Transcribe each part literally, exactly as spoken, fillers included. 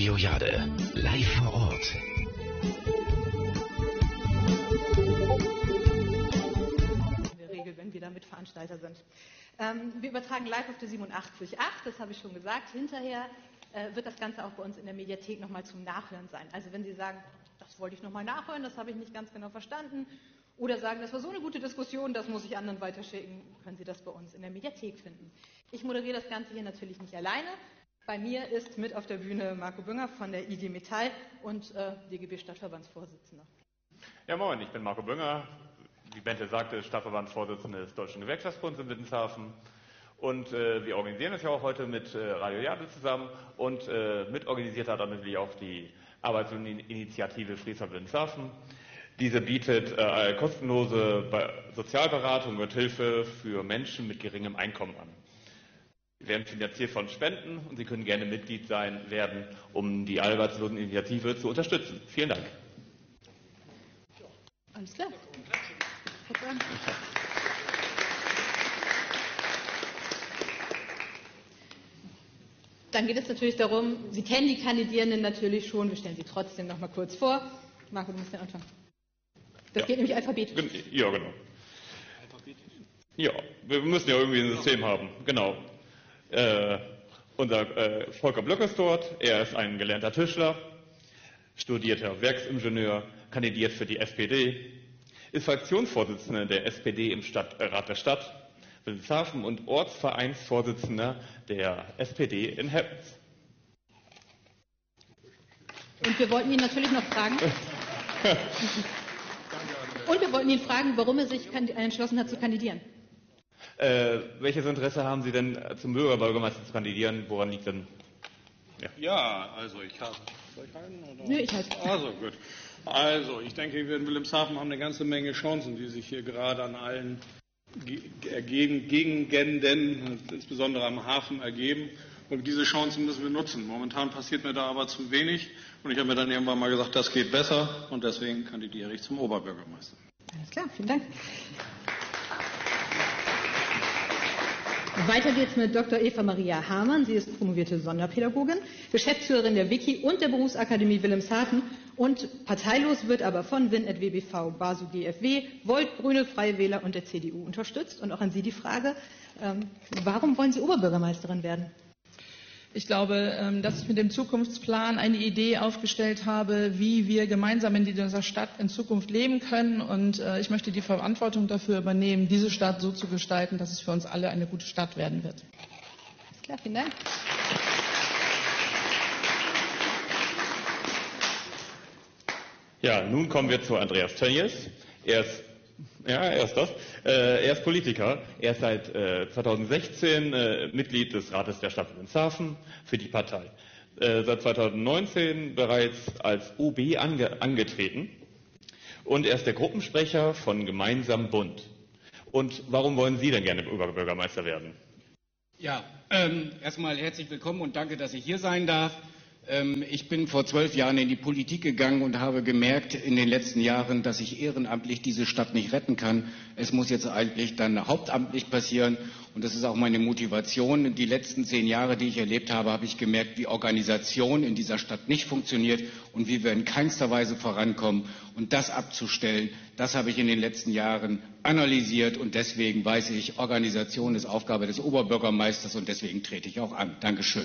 Radio Jade, live vor Ort. In der Regel, wenn wir da Mitveranstalter sind. Ähm, wir übertragen live auf der siebenundachtzig Komma acht, das habe ich schon gesagt. Hinterher äh, wird das Ganze auch bei uns in der Mediathek nochmal zum Nachhören sein. Also wenn Sie sagen, das wollte ich nochmal nachhören, das habe ich nicht ganz genau verstanden, oder sagen, das war so eine gute Diskussion, das muss ich anderen weiterschicken, können Sie das bei uns in der Mediathek finden. Ich moderiere das Ganze hier natürlich nicht alleine. Bei mir ist mit auf der Bühne Marco Bünger von der I G Metall und äh, D G B-Stadtverbandsvorsitzender. Ja, moin, ich bin Marco Bünger, wie Bente sagte, Stadtverbandsvorsitzender des Deutschen Gewerkschaftsbunds in Wilhelmshaven. Und äh, wir organisieren das ja auch heute mit äh, Radio Jade zusammen und äh, mitorganisiert hat dann natürlich auch die Arbeitsinitiative Friesland Wilhelmshaven. Diese bietet äh, kostenlose Sozialberatung und Hilfe für Menschen mit geringem Einkommen an. Wir werden finanziert von Spenden und Sie können gerne Mitglied sein werden, um die Arbeitsloseninitiative zu unterstützen. Vielen Dank. Alles klar. Dann geht es natürlich darum, Sie kennen die Kandidierenden natürlich schon, wir stellen sie trotzdem noch mal kurz vor. Marco, du musst den anfangen. Das ja. geht nämlich alphabetisch. Ja, genau. Ja, wir müssen ja irgendwie ein System haben. Genau. Äh, unser äh, Volker Blöck ist dort. Er ist ein gelernter Tischler, studierter Werksingenieur, kandidiert für die S P D, ist Fraktionsvorsitzender der S P D im Stadtrat der Stadt Wilhelmshaven und Ortsvereinsvorsitzender der S P D in Heppens. Und wir wollten ihn natürlich noch fragen. Und wir wollten ihn fragen, warum er sich entschlossen hat zu kandidieren. Äh, welches Interesse haben Sie denn zum Bürgerbürgermeister zu kandidieren? Woran liegt denn? Ja, ja also ich habe. Soll ich halten? Oder? Nö, ich halte. Also gut. Also ich denke, wir in Wilhelmshaven haben eine ganze Menge Chancen, die sich hier gerade an allen Gegenden, insbesondere am Hafen, ergeben. Und diese Chancen müssen wir nutzen. Momentan passiert mir da aber zu wenig. Und ich habe mir dann irgendwann mal gesagt, das geht besser. Und deswegen kandidiere ich zum Oberbürgermeister. Alles klar, vielen Dank. Weiter geht's mit Doktor Eva Maria Hamann. Sie ist promovierte Sonderpädagogin, Geschäftsführerin der Wiki und der Berufsakademie Wilhelmshaven und parteilos wird aber von Win at W B V, BASU G F W, Volt, Grüne, Freie Wähler und der C D U unterstützt. Und auch an Sie die Frage, ähm, warum wollen Sie Oberbürgermeisterin werden? Ich glaube, dass ich mit dem Zukunftsplan eine Idee aufgestellt habe, wie wir gemeinsam in dieser Stadt in Zukunft leben können. Und ich möchte die Verantwortung dafür übernehmen, diese Stadt so zu gestalten, dass es für uns alle eine gute Stadt werden wird. Klar, vielen Dank. Ja, nun kommen wir zu Andreas Tönnies. Er ist Ja, er ist das. Äh, er ist Politiker. Er ist seit äh, zweitausendsechzehn äh, Mitglied des Rates der Stadt Wilhelmshaven für die Partei. Äh, seit zweitausendneunzehn bereits als O B ange angetreten. Und er ist der Gruppensprecher von Gemeinsam Bund. Und warum wollen Sie denn gerne Oberbürgermeister werden? Ja, ähm, erstmal herzlich willkommen und danke, dass ich hier sein darf. Ich bin vor zwölf Jahren in die Politik gegangen und habe gemerkt in den letzten Jahren, dass ich ehrenamtlich diese Stadt nicht retten kann. Es muss jetzt eigentlich dann hauptamtlich passieren. Und das ist auch meine Motivation. Die letzten zehn Jahre, die ich erlebt habe, habe ich gemerkt, wie Organisation in dieser Stadt nicht funktioniert und wie wir in keinster Weise vorankommen. Und das abzustellen, das habe ich in den letzten Jahren analysiert. Und deswegen weiß ich, Organisation ist Aufgabe des Oberbürgermeisters und deswegen trete ich auch an. Dankeschön.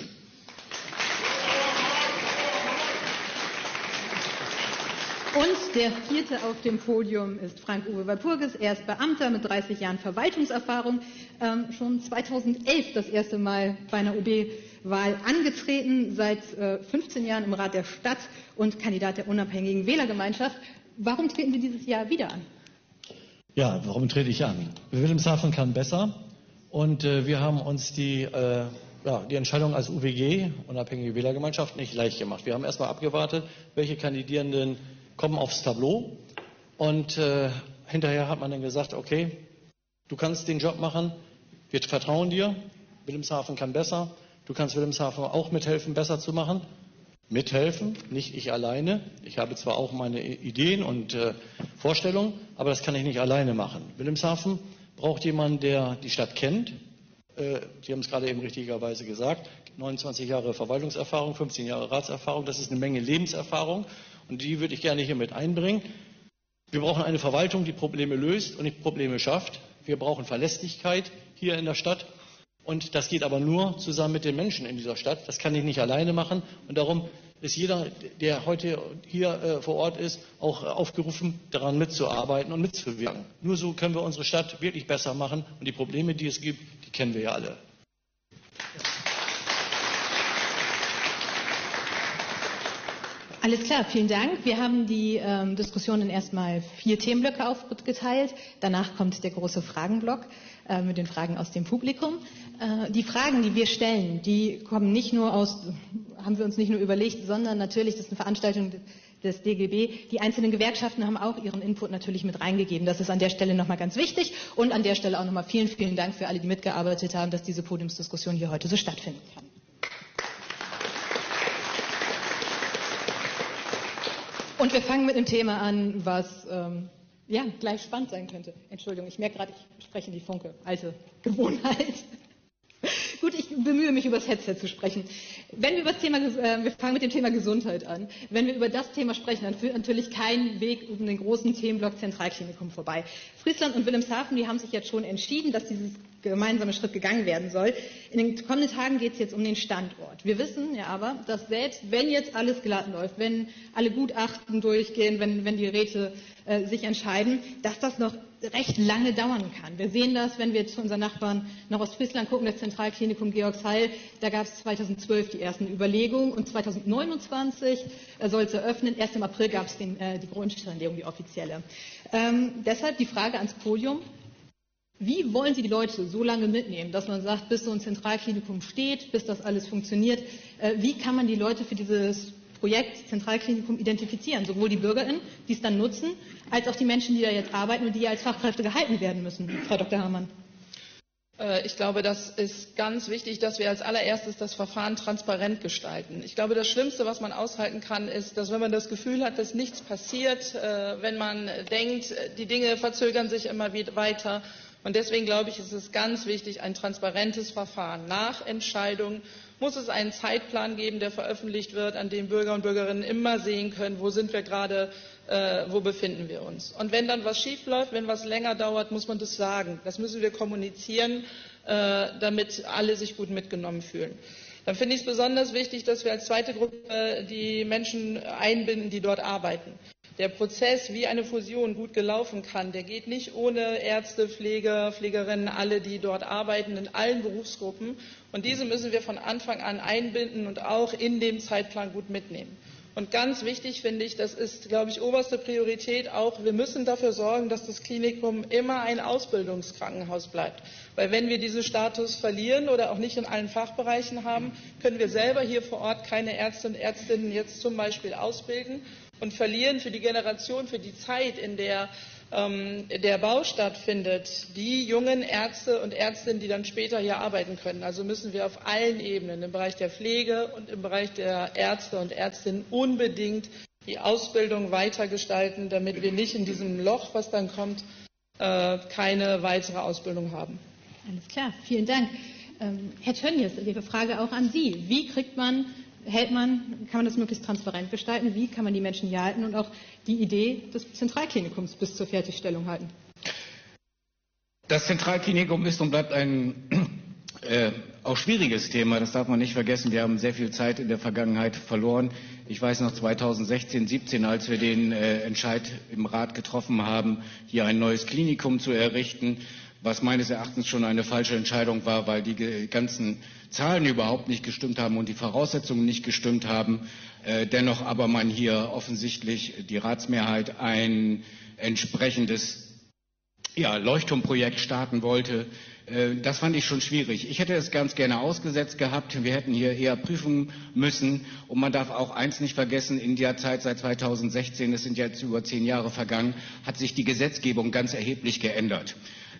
Und der vierte auf dem Podium ist Frank-Uwe Walpurgis. Er ist Beamter mit dreißig Jahren Verwaltungserfahrung, ähm, schon zweitausendelf das erste Mal bei einer O B-Wahl angetreten, seit äh, fünfzehn Jahren im Rat der Stadt und Kandidat der unabhängigen Wählergemeinschaft. Warum treten Sie dieses Jahr wieder an? Ja, warum trete ich an? Wilhelmshaven kann besser und äh, wir haben uns die, äh, ja, die Entscheidung als U W G, unabhängige Wählergemeinschaft, nicht leicht gemacht. Wir haben erstmal abgewartet, welche Kandidierenden kommen aufs Tableau und äh, hinterher hat man dann gesagt, okay, du kannst den Job machen, wir vertrauen dir, Wilhelmshaven kann besser, du kannst Wilhelmshaven auch mithelfen, besser zu machen. Mithelfen, nicht ich alleine. Ich habe zwar auch meine Ideen und äh, Vorstellungen, aber das kann ich nicht alleine machen. Wilhelmshaven braucht jemanden, der die Stadt kennt, Sie haben es gerade eben richtigerweise gesagt, neunundzwanzig Jahre Verwaltungserfahrung, fünfzehn Jahre Ratserfahrung, das ist eine Menge Lebenserfahrung und die würde ich gerne hier mit einbringen. Wir brauchen eine Verwaltung, die Probleme löst und nicht Probleme schafft. Wir brauchen Verlässlichkeit hier in der Stadt und das geht aber nur zusammen mit den Menschen in dieser Stadt. Das kann ich nicht alleine machen und darum ist jeder, der heute hier äh, vor Ort ist, auch äh, aufgerufen, daran mitzuarbeiten und mitzuwirken. Nur so können wir unsere Stadt wirklich besser machen und die Probleme, die es gibt, die kennen wir ja alle. Alles klar, vielen Dank. Wir haben die ähm, Diskussion in erstmal vier Themenblöcke aufgeteilt. Danach kommt der große Fragenblock äh, mit den Fragen aus dem Publikum. Äh, die Fragen, die wir stellen, die kommen nicht nur aus, haben wir uns nicht nur überlegt, sondern natürlich, das ist eine Veranstaltung des D G B. Die einzelnen Gewerkschaften haben auch ihren Input natürlich mit reingegeben. Das ist an der Stelle nochmal ganz wichtig. Und an der Stelle auch nochmal vielen, vielen Dank für alle, die mitgearbeitet haben, dass diese Podiumsdiskussion hier heute so stattfinden kann. Und wir fangen mit einem Thema an, was ähm, ja, gleich spannend sein könnte. Entschuldigung, ich merke gerade, ich spreche in die Funke. Alte Gewohnheit. Gut, ich bemühe mich, über das Headset zu sprechen. Wenn wir über das Thema, äh, wir fangen mit dem Thema Gesundheit an. Wenn wir über das Thema sprechen, dann führt natürlich kein Weg um den großen Themenblock Zentralklinikum vorbei. Friesland und Wilhelmshaven, die haben sich jetzt schon entschieden, dass dieses gemeinsame Schritt gegangen werden soll. In den kommenden Tagen geht es jetzt um den Standort. Wir wissen ja aber, dass selbst wenn jetzt alles glatt läuft, wenn alle Gutachten durchgehen, wenn, wenn die Räte äh, sich entscheiden, dass das noch recht lange dauern kann. Wir sehen das, wenn wir zu unseren Nachbarn nach Ostfriesland gucken, das Zentralklinikum Georgshall, da gab es zweitausendzwölf die ersten Überlegungen und zweitausendneunundzwanzig äh, soll es eröffnen. Erst im April gab es den, äh, die Grundsteinlegung, die offizielle. Ähm, deshalb die Frage ans Podium. Wie wollen Sie die Leute so lange mitnehmen, dass man sagt, bis so ein Zentralklinikum steht, bis das alles funktioniert? Äh, wie kann man die Leute für dieses Projekt Zentralklinikum identifizieren? Sowohl die BürgerInnen, die es dann nutzen, als auch die Menschen, die da jetzt arbeiten und die als Fachkräfte gehalten werden müssen. Frau Doktor Hamann. Ich glaube, das ist ganz wichtig, dass wir als allererstes das Verfahren transparent gestalten. Ich glaube, das Schlimmste, was man aushalten kann, ist, dass wenn man das Gefühl hat, dass nichts passiert, wenn man denkt, die Dinge verzögern sich immer wieder weiter. Und deswegen glaube ich, ist es ganz wichtig, ein transparentes Verfahren. Nach Entscheidung muss es einen Zeitplan geben, der veröffentlicht wird, an dem Bürger und Bürgerinnen immer sehen können, wo sind wir gerade, äh, wo befinden wir uns. Und wenn dann was schief läuft, wenn was länger dauert, muss man das sagen. Das müssen wir kommunizieren, äh, damit alle sich gut mitgenommen fühlen. Dann finde ich es besonders wichtig, dass wir als zweite Gruppe äh, die Menschen einbinden, die dort arbeiten. Der Prozess, wie eine Fusion gut gelaufen kann, der geht nicht ohne Ärzte, Pfleger, Pflegerinnen, alle, die dort arbeiten, in allen Berufsgruppen. Und diese müssen wir von Anfang an einbinden und auch in dem Zeitplan gut mitnehmen. Und ganz wichtig finde ich, das ist, glaube ich, oberste Priorität auch, wir müssen dafür sorgen, dass das Klinikum immer ein Ausbildungskrankenhaus bleibt. Weil wenn wir diesen Status verlieren oder auch nicht in allen Fachbereichen haben, können wir selber hier vor Ort keine Ärzte und Ärztinnen jetzt zum Beispiel ausbilden und verlieren für die Generation, für die Zeit, in der ähm, der Bau stattfindet, die jungen Ärzte und Ärztinnen, die dann später hier arbeiten können. Also müssen wir auf allen Ebenen, im Bereich der Pflege und im Bereich der Ärzte und Ärztinnen unbedingt die Ausbildung weitergestalten, damit wir nicht in diesem Loch, was dann kommt, äh, keine weitere Ausbildung haben. Alles klar, vielen Dank. Ähm, Herr Tönnies, Ihre Frage auch an Sie. Wie kriegt man hält man, kann man das möglichst transparent gestalten? Wie kann man die Menschen hier halten und auch die Idee des Zentralklinikums bis zur Fertigstellung halten? Das Zentralklinikum ist und bleibt ein äh, auch schwieriges Thema. Das darf man nicht vergessen. Wir haben sehr viel Zeit in der Vergangenheit verloren. Ich weiß noch zweitausendsechzehn, siebzehn, als wir den äh, Entscheid im Rat getroffen haben, hier ein neues Klinikum zu errichten, was meines Erachtens schon eine falsche Entscheidung war, weil die ganzen Zahlen überhaupt nicht gestimmt haben und die Voraussetzungen nicht gestimmt haben. Äh, dennoch aber man hier offensichtlich die Ratsmehrheit ein entsprechendes ja, Leuchtturmprojekt starten wollte. Äh, das fand ich schon schwierig. Ich hätte es ganz gerne ausgesetzt gehabt. Wir hätten hier eher prüfen müssen. Und man darf auch eins nicht vergessen, in der Zeit seit zweitausendsechzehn, es sind jetzt über zehn Jahre vergangen, hat sich die Gesetzgebung ganz erheblich geändert.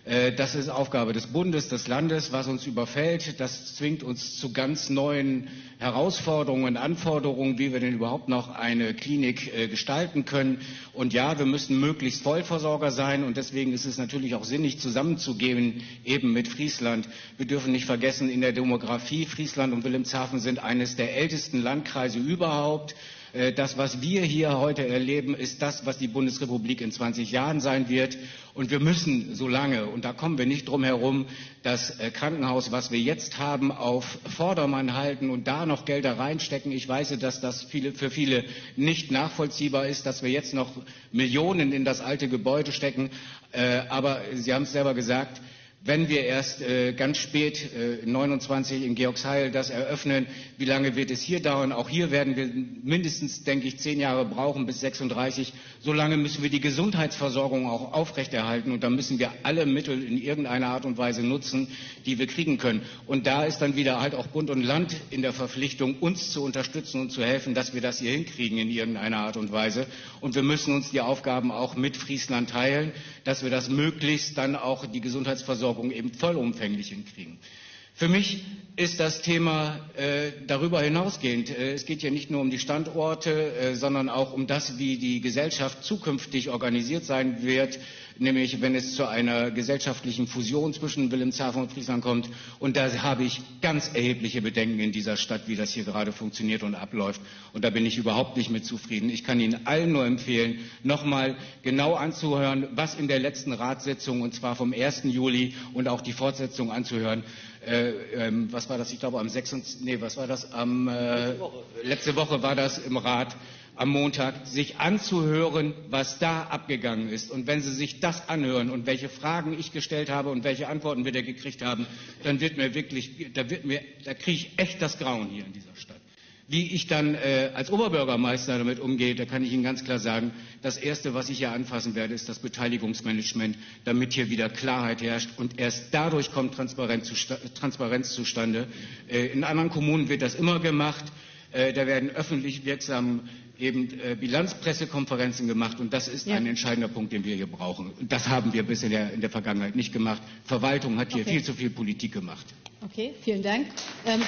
Das ist Aufgabe des Bundes, des Landes, was uns überfällt. Das zwingt uns zu ganz neuen Herausforderungen, Anforderungen, wie wir denn überhaupt noch eine Klinik äh, gestalten können. Und ja, wir müssen möglichst Vollversorger sein. Und deswegen ist es natürlich auch sinnig, zusammenzugehen, eben mit Friesland. Wir dürfen nicht vergessen, in der Demografie, Friesland und Wilhelmshaven sind eines der ältesten Landkreise überhaupt. Das, was wir hier heute erleben, ist das, was die Bundesrepublik in zwanzig Jahren sein wird. Und wir müssen so lange, und da kommen wir nicht drum herum, das Krankenhaus, was wir jetzt haben, auf Vordermann halten und da noch Gelder reinstecken. Ich weiß, dass das viele, für viele nicht nachvollziehbar ist, dass wir jetzt noch Millionen in das alte Gebäude stecken. Aber Sie haben es selber gesagt, wenn wir erst äh, ganz spät, äh, neunundzwanzig in Georgsheil, das eröffnen, wie lange wird es hier dauern? Auch hier werden wir mindestens, denke ich, zehn Jahre brauchen bis sechsunddreißig. So lange müssen wir die Gesundheitsversorgung auch aufrechterhalten. Und da müssen wir alle Mittel in irgendeiner Art und Weise nutzen, die wir kriegen können. Und da ist dann wieder halt auch Bund und Land in der Verpflichtung, uns zu unterstützen und zu helfen, dass wir das hier hinkriegen in irgendeiner Art und Weise. Und wir müssen uns die Aufgaben auch mit Friesland teilen, dass wir das möglichst dann auch die Gesundheitsversorgung eben vollumfänglich hinkriegen. Für mich ist das Thema äh, darüber hinausgehend. Äh, es geht ja nicht nur um die Standorte, äh, sondern auch um das, wie die Gesellschaft zukünftig organisiert sein wird, nämlich wenn es zu einer gesellschaftlichen Fusion zwischen Wilhelmshaven und Friesland kommt. Und da habe ich ganz erhebliche Bedenken in dieser Stadt, wie das hier gerade funktioniert und abläuft. Und da bin ich überhaupt nicht mit zufrieden. Ich kann Ihnen allen nur empfehlen, nochmal genau anzuhören, was in der letzten Ratssitzung, und zwar vom ersten Juli, und auch die Fortsetzung anzuhören. Äh, ähm, was war das? Ich glaube am sechsundzwanzigsten Nee, was war das? Am, äh, letzte Woche war das im Rat. Am Montag, sich anzuhören, was da abgegangen ist. Und wenn Sie sich das anhören und welche Fragen ich gestellt habe und welche Antworten wir da gekriegt haben, dann wird mir wirklich, da wird mir, da kriege ich echt das Grauen hier in dieser Stadt. Wie ich dann äh, als Oberbürgermeister damit umgehe, da kann ich Ihnen ganz klar sagen, das Erste, was ich hier anfassen werde, ist das Beteiligungsmanagement, damit hier wieder Klarheit herrscht. Und erst dadurch kommt Transparenz, zusta- Transparenz zustande. Äh, in anderen Kommunen wird das immer gemacht. Äh, da werden öffentlich wirksam eben äh, Bilanzpressekonferenzen gemacht. Und das ist ja ein entscheidender Punkt, den wir hier brauchen. Und das haben wir bis in der, in der Vergangenheit nicht gemacht. Verwaltung hat hier Okay. viel zu viel Politik gemacht. Okay, vielen Dank. Ähm,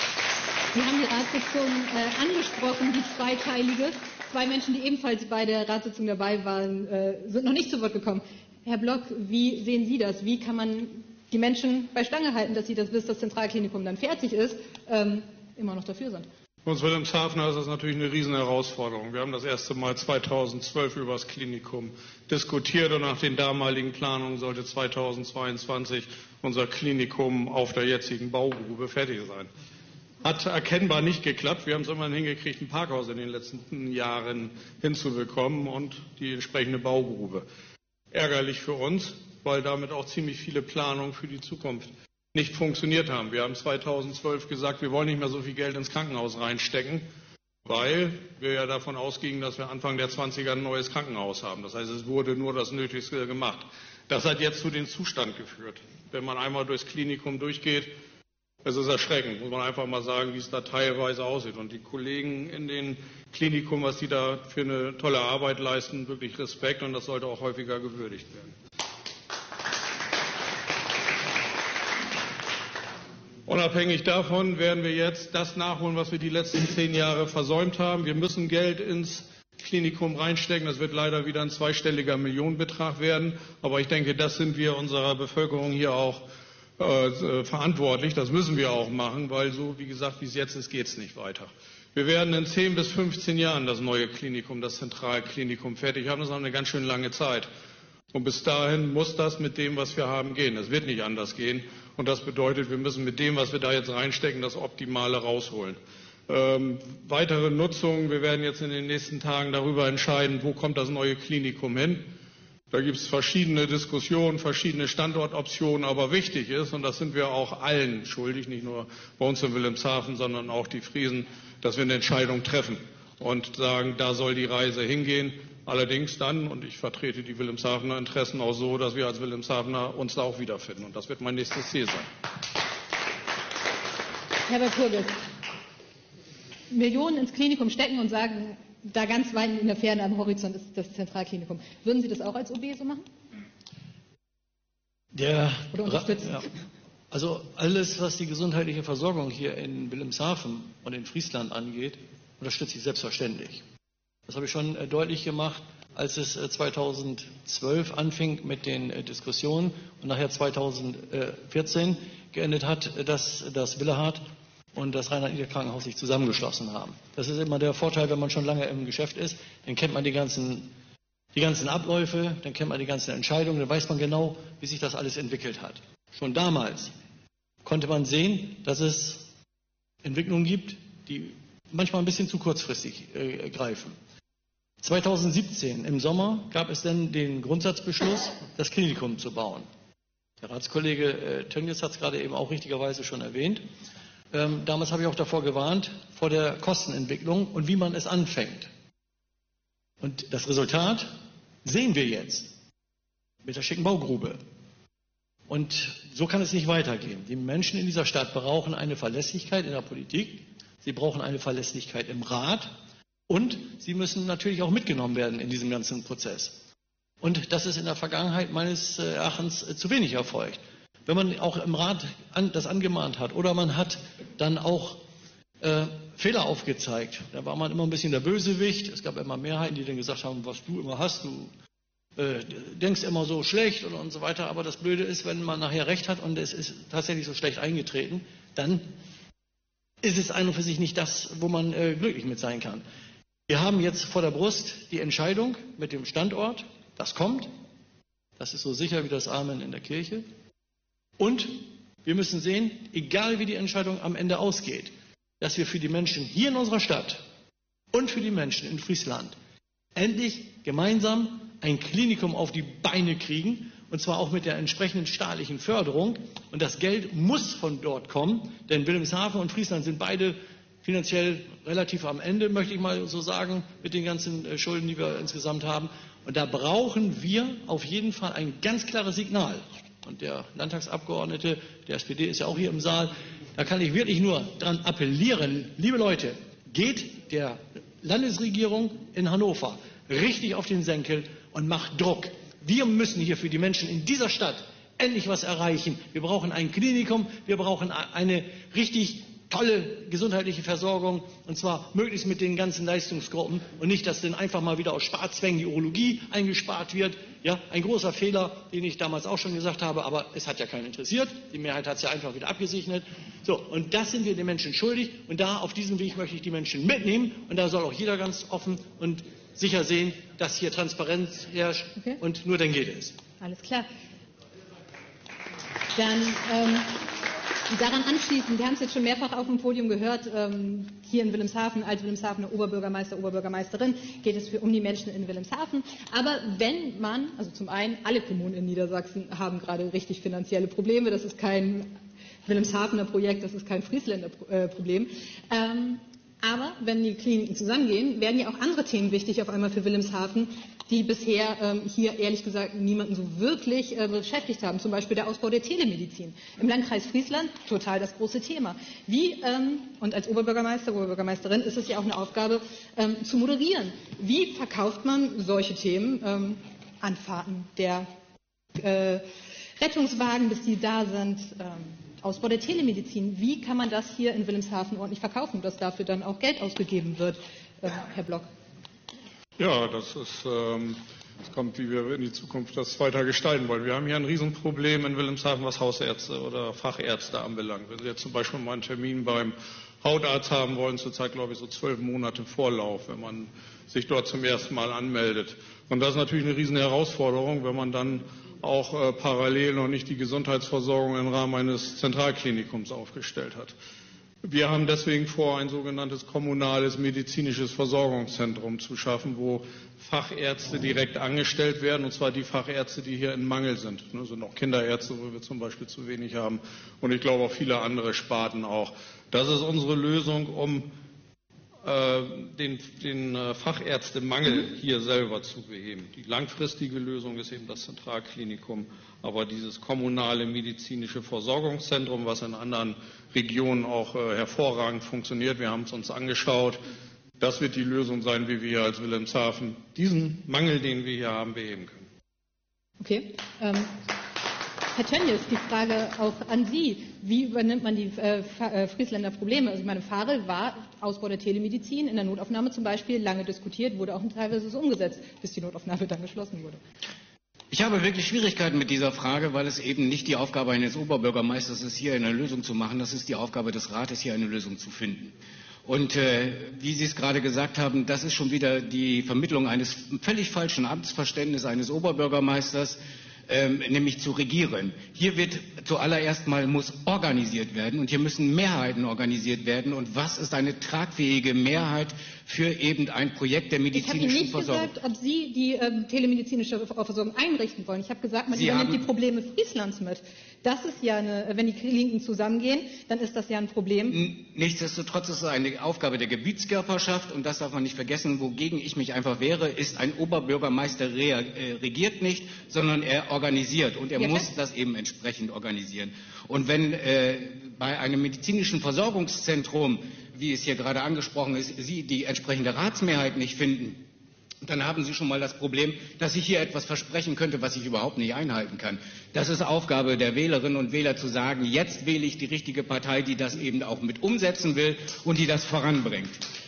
Sie haben die Ratssitzung äh, angesprochen, die zweiteilige. Zwei Menschen, die ebenfalls bei der Ratssitzung dabei waren, äh, sind noch nicht zu Wort gekommen. Herr Block, wie sehen Sie das? Wie kann man die Menschen bei Stange halten, dass sie, das, bis das Zentralklinikum dann fertig ist, ähm, immer noch dafür sind? Für uns Wilhelmshavener ist das natürlich eine Riesenherausforderung. Wir haben das erste Mal zweitausendzwölf über das Klinikum diskutiert und nach den damaligen Planungen sollte zweitausendzweiundzwanzig unser Klinikum auf der jetzigen Baugrube fertig sein. Hat erkennbar nicht geklappt. Wir haben es immerhin hingekriegt, ein Parkhaus in den letzten Jahren hinzubekommen und die entsprechende Baugrube. Ärgerlich für uns, weil damit auch ziemlich viele Planungen für die Zukunft nicht funktioniert haben. Wir haben zweitausendzwölf gesagt, wir wollen nicht mehr so viel Geld ins Krankenhaus reinstecken, weil wir ja davon ausgingen, dass wir Anfang der zwanziger ein neues Krankenhaus haben. Das heißt, es wurde nur das Nötigste gemacht. Das hat jetzt zu dem Zustand geführt. Wenn man einmal durchs Klinikum durchgeht, es ist erschreckend, muss man einfach mal sagen, wie es da teilweise aussieht. Und die Kollegen in den Klinikum, was die da für eine tolle Arbeit leisten, wirklich Respekt, und das sollte auch häufiger gewürdigt werden. Unabhängig davon werden wir jetzt das nachholen, was wir die letzten zehn Jahre versäumt haben. Wir müssen Geld ins Klinikum reinstecken. Das wird leider wieder ein zweistelliger Millionenbetrag werden. Aber ich denke, das sind wir unserer Bevölkerung hier auch äh, verantwortlich. Das müssen wir auch machen, weil so, wie gesagt, wie es jetzt ist, geht es nicht weiter. Wir werden in zehn bis fünfzehn Jahren das neue Klinikum, das Zentralklinikum fertig haben. Das ist noch eine ganz schön lange Zeit. Und bis dahin muss das mit dem, was wir haben, gehen. Das wird nicht anders gehen. Und das bedeutet, wir müssen mit dem, was wir da jetzt reinstecken, das Optimale rausholen. Ähm, weitere Nutzung, wir werden jetzt in den nächsten Tagen darüber entscheiden, wo kommt das neue Klinikum hin. Da gibt es verschiedene Diskussionen, verschiedene Standortoptionen, aber wichtig ist, und das sind wir auch allen schuldig, nicht nur bei uns in Wilhelmshaven, sondern auch die Friesen, dass wir eine Entscheidung treffen und sagen, da soll die Reise hingehen. Allerdings dann, und ich vertrete die Wilhelmshavener Interessen auch so, dass wir als Wilhelmshavener uns da auch wiederfinden. Und das wird mein nächstes Ziel sein. Herr Walpurgis, Millionen ins Klinikum stecken und sagen, da ganz weit in der Ferne am Horizont ist das Zentralklinikum. Würden Sie das auch als O B so machen? Der, oder unterstützen? Ja. Also alles, was die gesundheitliche Versorgung hier in Wilhelmshaven und in Friesland angeht, unterstütze ich selbstverständlich. Das habe ich schon äh, deutlich gemacht, als es äh, zweitausendzwölf anfing mit den äh, Diskussionen und nachher zweitausendvierzehn geendet hat, äh, dass das Willehardt und das Reinhard-Nieder-Krankenhaus sich zusammengeschlossen haben. Das ist immer der Vorteil, wenn man schon lange im Geschäft ist. Dann kennt man die ganzen, die ganzen Abläufe, dann kennt man die ganzen Entscheidungen, dann weiß man genau, wie sich das alles entwickelt hat. Schon damals konnte man sehen, dass es Entwicklungen gibt, die manchmal ein bisschen zu kurzfristig äh, greifen. zweitausendsiebzehn im Sommer gab es dann den Grundsatzbeschluss, das Klinikum zu bauen. Der Ratskollege äh, Tönnies hat es gerade eben auch richtigerweise schon erwähnt. Ähm, damals habe ich auch davor gewarnt, vor der Kostenentwicklung und wie man es anfängt. Und das Resultat sehen wir jetzt mit der schicken Baugrube. Und so kann es nicht weitergehen. Die Menschen in dieser Stadt brauchen eine Verlässlichkeit in der Politik, sie brauchen eine Verlässlichkeit im Rat und sie müssen natürlich auch mitgenommen werden in diesem ganzen Prozess. Und das ist in der Vergangenheit meines Erachtens zu wenig erfolgt. Wenn man auch im Rat das angemahnt hat oder man hat dann auch äh, Fehler aufgezeigt, da war man immer ein bisschen der Bösewicht. Es gab immer Mehrheiten, die dann gesagt haben, was du immer hast, du äh, denkst immer so schlecht und, und so weiter. Aber das Blöde ist, wenn man nachher recht hat und es ist tatsächlich so schlecht eingetreten, dann ist es an und für sich nicht das, wo man äh, glücklich mit sein kann. Wir haben jetzt vor der Brust die Entscheidung mit dem Standort. Das kommt. Das ist so sicher wie das Amen in der Kirche. Und wir müssen sehen, egal wie die Entscheidung am Ende ausgeht, dass wir für die Menschen hier in unserer Stadt und für die Menschen in Friesland endlich gemeinsam ein Klinikum auf die Beine kriegen, und zwar auch mit der entsprechenden staatlichen Förderung. Und das Geld muss von dort kommen, denn Wilhelmshaven und Friesland sind beide finanziell relativ am Ende, möchte ich mal so sagen, mit den ganzen Schulden, die wir insgesamt haben. Und da brauchen wir auf jeden Fall ein ganz klares Signal. Und der Landtagsabgeordnete der S P D ist ja auch hier im Saal. Da kann ich wirklich nur daran appellieren, liebe Leute, geht der Landesregierung in Hannover richtig auf den Senkel und macht Druck. Wir müssen hier für die Menschen in dieser Stadt endlich was erreichen. Wir brauchen ein Klinikum, wir brauchen eine richtig tolle gesundheitliche Versorgung, und zwar möglichst mit den ganzen Leistungsgruppen und nicht, dass dann einfach mal wieder aus Sparzwängen die Urologie eingespart wird. Ja, ein großer Fehler, den ich damals auch schon gesagt habe, aber es hat ja keinen interessiert. Die Mehrheit hat es ja einfach wieder abgesegnet. So, und das sind wir den Menschen schuldig, und da auf diesem Weg möchte ich die Menschen mitnehmen, und da soll auch jeder ganz offen und sicher sehen, dass hier Transparenz herrscht, okay. Und nur dann geht es. Alles klar. Dann ähm daran anschließend, wir haben es jetzt schon mehrfach auf dem Podium gehört, ähm, hier in Wilhelmshaven als Wilhelmshavener Oberbürgermeister, Oberbürgermeisterin geht es für, um die Menschen in Wilhelmshaven. Aber wenn man, also zum einen, alle Kommunen in Niedersachsen haben gerade richtig finanzielle Probleme, das ist kein Wilhelmshavener Projekt, das ist kein Friesländer äh, Problem. Ähm, aber wenn die Kliniken zusammengehen, werden ja auch andere Themen wichtig auf einmal für Wilhelmshaven, die bisher ähm, hier ehrlich gesagt niemanden so wirklich äh, beschäftigt haben. Zum Beispiel der Ausbau der Telemedizin. Im Landkreis Friesland total das große Thema. Wie, ähm, und als Oberbürgermeister, Oberbürgermeisterin ist es ja auch eine Aufgabe ähm, zu moderieren. Wie verkauft man solche Themen? Ähm, Anfahrten der äh, Rettungswagen, bis die da sind, ähm, Ausbau der Telemedizin. Wie kann man das hier in Wilhelmshaven ordentlich verkaufen, dass dafür dann auch Geld ausgegeben wird, äh, Herr Block? Ja, das ist, ähm, das kommt, wie wir in die Zukunft das weiter gestalten wollen. Wir haben hier ein Riesenproblem in Wilhelmshaven, was Hausärzte oder Fachärzte anbelangt. Wenn Sie jetzt zum Beispiel mal einen Termin beim Hautarzt haben wollen, zurzeit glaube ich so zwölf Monate Vorlauf, wenn man sich dort zum ersten Mal anmeldet. Und das ist natürlich eine riesen Herausforderung, wenn man dann auch äh, parallel noch nicht die Gesundheitsversorgung im Rahmen eines Zentralklinikums aufgestellt hat. Wir haben deswegen vor, ein sogenanntes kommunales medizinisches Versorgungszentrum zu schaffen, wo Fachärzte direkt angestellt werden, und zwar die Fachärzte, die hier in Mangel sind. Das sind auch Kinderärzte, wo wir zum Beispiel zu wenig haben, und ich glaube auch viele andere Sparten auch. Das ist unsere Lösung, um äh, den, den äh, Fachärztemangel hier selber zu beheben. Die langfristige Lösung ist eben das Zentralklinikum, aber dieses kommunale medizinische Versorgungszentrum, was in anderen Regionen auch äh, hervorragend funktioniert, wir haben es uns angeschaut, das wird die Lösung sein, wie wir hier als Wilhelmshaven diesen Mangel, den wir hier haben, beheben können. Okay. Ähm Herr Tönnies, die Frage auch an Sie. Wie übernimmt man die äh, Friesländer Probleme? Also ich meine, Farel war Ausbau der Telemedizin in der Notaufnahme zum Beispiel lange diskutiert, wurde auch teilweise so umgesetzt, bis die Notaufnahme dann geschlossen wurde. Ich habe wirklich Schwierigkeiten mit dieser Frage, weil es eben nicht die Aufgabe eines Oberbürgermeisters ist, hier eine Lösung zu machen. Das ist die Aufgabe des Rates, hier eine Lösung zu finden. Und äh, wie Sie es gerade gesagt haben, das ist schon wieder die Vermittlung eines völlig falschen Amtsverständnisses eines Oberbürgermeisters, ähm, nämlich zu regieren. Hier wird zuallererst mal muss organisiert werden und hier müssen Mehrheiten organisiert werden. Und was ist eine tragfähige Mehrheit für eben ein Projekt der medizinischen Versorgung? Ich habe Ihnen nicht gesagt, ob Sie die äh, telemedizinische Versorgung einrichten wollen. Ich habe gesagt, man Sie übernimmt haben die Probleme Frieslands mit. Das ist ja eine, wenn die Kliniken zusammengehen, dann ist das ja ein Problem. Nichtsdestotrotz ist es eine Aufgabe der Gebietskörperschaft und das darf man nicht vergessen. Wogegen ich mich einfach wehre, ist, ein Oberbürgermeister re äh, regiert nicht, sondern er organisiert und er ja, muss das eben entsprechend organisieren. Und wenn äh, bei einem medizinischen Versorgungszentrum, wie es hier gerade angesprochen ist, Sie die entsprechende Ratsmehrheit nicht finden, dann haben Sie schon mal das Problem, dass ich hier etwas versprechen könnte, was ich überhaupt nicht einhalten kann. Das ist Aufgabe der Wählerinnen und Wähler zu sagen, jetzt wähle ich die richtige Partei, die das eben auch mit umsetzen will und die das voranbringt.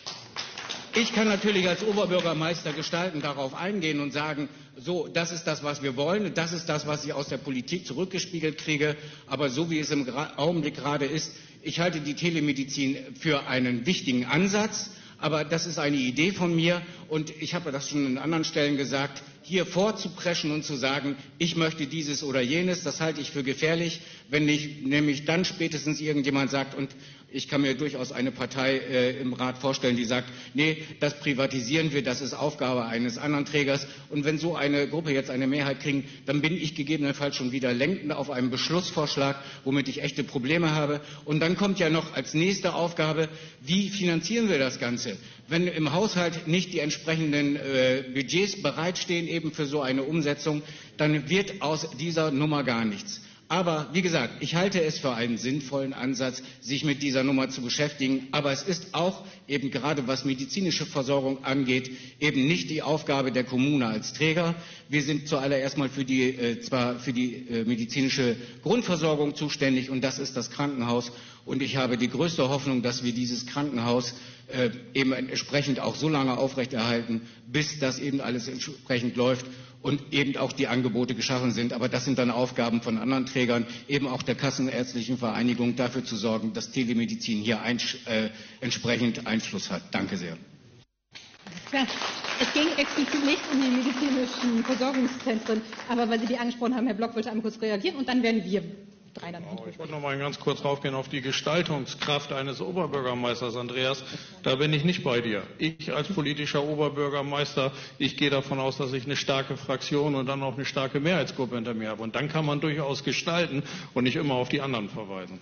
Ich kann natürlich als Oberbürgermeister gestalten, darauf eingehen und sagen, so, das ist das, was wir wollen, das ist das, was ich aus der Politik zurückgespiegelt kriege, aber so wie es im Augenblick gerade ist, ich halte die Telemedizin für einen wichtigen Ansatz. Aber das ist eine Idee von mir und ich habe das schon an anderen Stellen gesagt, hier vorzupreschen und zu sagen, ich möchte dieses oder jenes, das halte ich für gefährlich, wenn nicht nämlich dann spätestens irgendjemand sagt, und ich kann mir durchaus eine Partei äh, im Rat vorstellen, die sagt, nee, das privatisieren wir, das ist Aufgabe eines anderen Trägers. Und wenn so eine Gruppe jetzt eine Mehrheit kriegen, dann bin ich gegebenenfalls schon wieder lenkend auf einen Beschlussvorschlag, womit ich echte Probleme habe. Und dann kommt ja noch als nächste Aufgabe, wie finanzieren wir das Ganze? Wenn im Haushalt nicht die entsprechenden äh, Budgets bereitstehen eben für so eine Umsetzung, dann wird aus dieser Nummer gar nichts. Aber wie gesagt, ich halte es für einen sinnvollen Ansatz, sich mit dieser Nummer zu beschäftigen. Aber es ist auch eben gerade was medizinische Versorgung angeht, eben nicht die Aufgabe der Kommune als Träger. Wir sind zuallererst mal für die, äh, zwar für die äh, medizinische Grundversorgung zuständig und das ist das Krankenhaus. Und ich habe die größte Hoffnung, dass wir dieses Krankenhaus äh, eben entsprechend auch so lange aufrechterhalten, bis das eben alles entsprechend läuft und eben auch die Angebote geschaffen sind. Aber das sind dann Aufgaben von anderen Trägern, eben auch der Kassenärztlichen Vereinigung, dafür zu sorgen, dass Telemedizin hier ein, äh, entsprechend Einfluss hat. Danke sehr. Ja, es ging explizit nicht um die medizinischen Versorgungszentren, aber weil Sie die angesprochen haben, Herr Block wollte einmal kurz reagieren und dann werden wir drei dann oh, Ich wollte noch mal ganz kurz raufgehen auf die Gestaltungskraft eines Oberbürgermeisters, Andreas. Da bin ich nicht bei dir. Ich als politischer Oberbürgermeister, ich gehe davon aus, dass ich eine starke Fraktion und dann auch eine starke Mehrheitsgruppe hinter mir habe. Und dann kann man durchaus gestalten und nicht immer auf die anderen verweisen.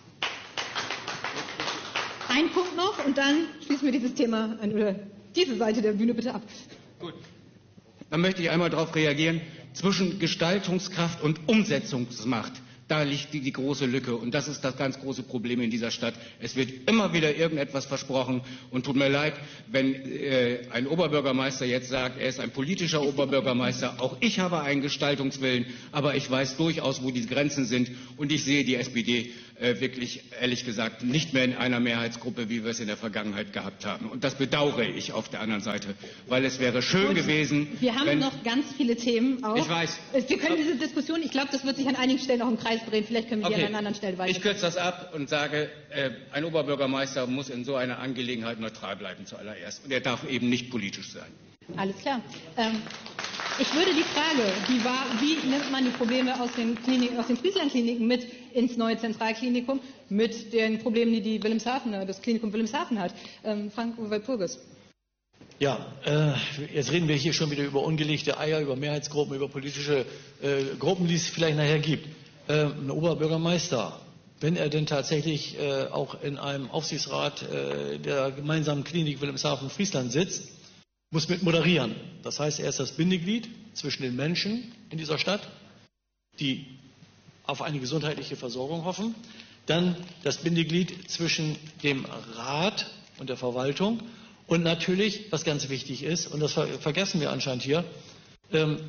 Ein Punkt noch und dann schließen wir dieses Thema an, oder diese Seite der Bühne bitte ab. Gut. Dann möchte ich einmal darauf reagieren. Zwischen Gestaltungskraft und Umsetzungsmacht, da liegt die, die große Lücke. Und das ist das ganz große Problem in dieser Stadt. Es wird immer wieder irgendetwas versprochen. Und tut mir leid, wenn äh, ein Oberbürgermeister jetzt sagt, er ist ein politischer Oberbürgermeister. Auch ich habe einen Gestaltungswillen. Aber ich weiß durchaus, wo die Grenzen sind. Und ich sehe die S P D äh, wirklich, ehrlich gesagt, nicht mehr in einer Mehrheitsgruppe, wie wir es in der Vergangenheit gehabt haben. Und das bedauere ich auf der anderen Seite. Weil es wäre schön Gut, gewesen. Wir haben wenn, noch ganz viele Themen auch. Ich weiß. Wir können diese Diskussion, ich glaube, das wird sich an einigen Stellen auch im Kreis drehen. Vielleicht können wir die okay. an einer anderen Stelle weiter. Ich kürze das ab und sage, äh, ein Oberbürgermeister muss in so einer Angelegenheit neutral bleiben zuallererst. Und er darf eben nicht politisch sein. Alles klar. Ähm, ich würde die Frage, die war, wie nimmt man die Probleme aus den, Kliniken, aus den Friesland-Kliniken mit ins neue Zentralklinikum, mit den Problemen, die die Wilhelmshaven, das Klinikum Wilhelmshaven hat. Ähm, Frank Walpurgis. Ja, äh, jetzt reden wir hier schon wieder über ungelegte Eier, über Mehrheitsgruppen, über politische äh, Gruppen, die es vielleicht nachher gibt. Äh, ein Oberbürgermeister, wenn er denn tatsächlich äh, auch in einem Aufsichtsrat äh, der gemeinsamen Klinik Wilhelmshaven-Friesland sitzt, muss mit moderieren. Das heißt, er ist das Bindeglied zwischen den Menschen in dieser Stadt, die auf eine gesundheitliche Versorgung hoffen, dann das Bindeglied zwischen dem Rat und der Verwaltung und natürlich, was ganz wichtig ist, und das ver vergessen wir anscheinend hier, ähm,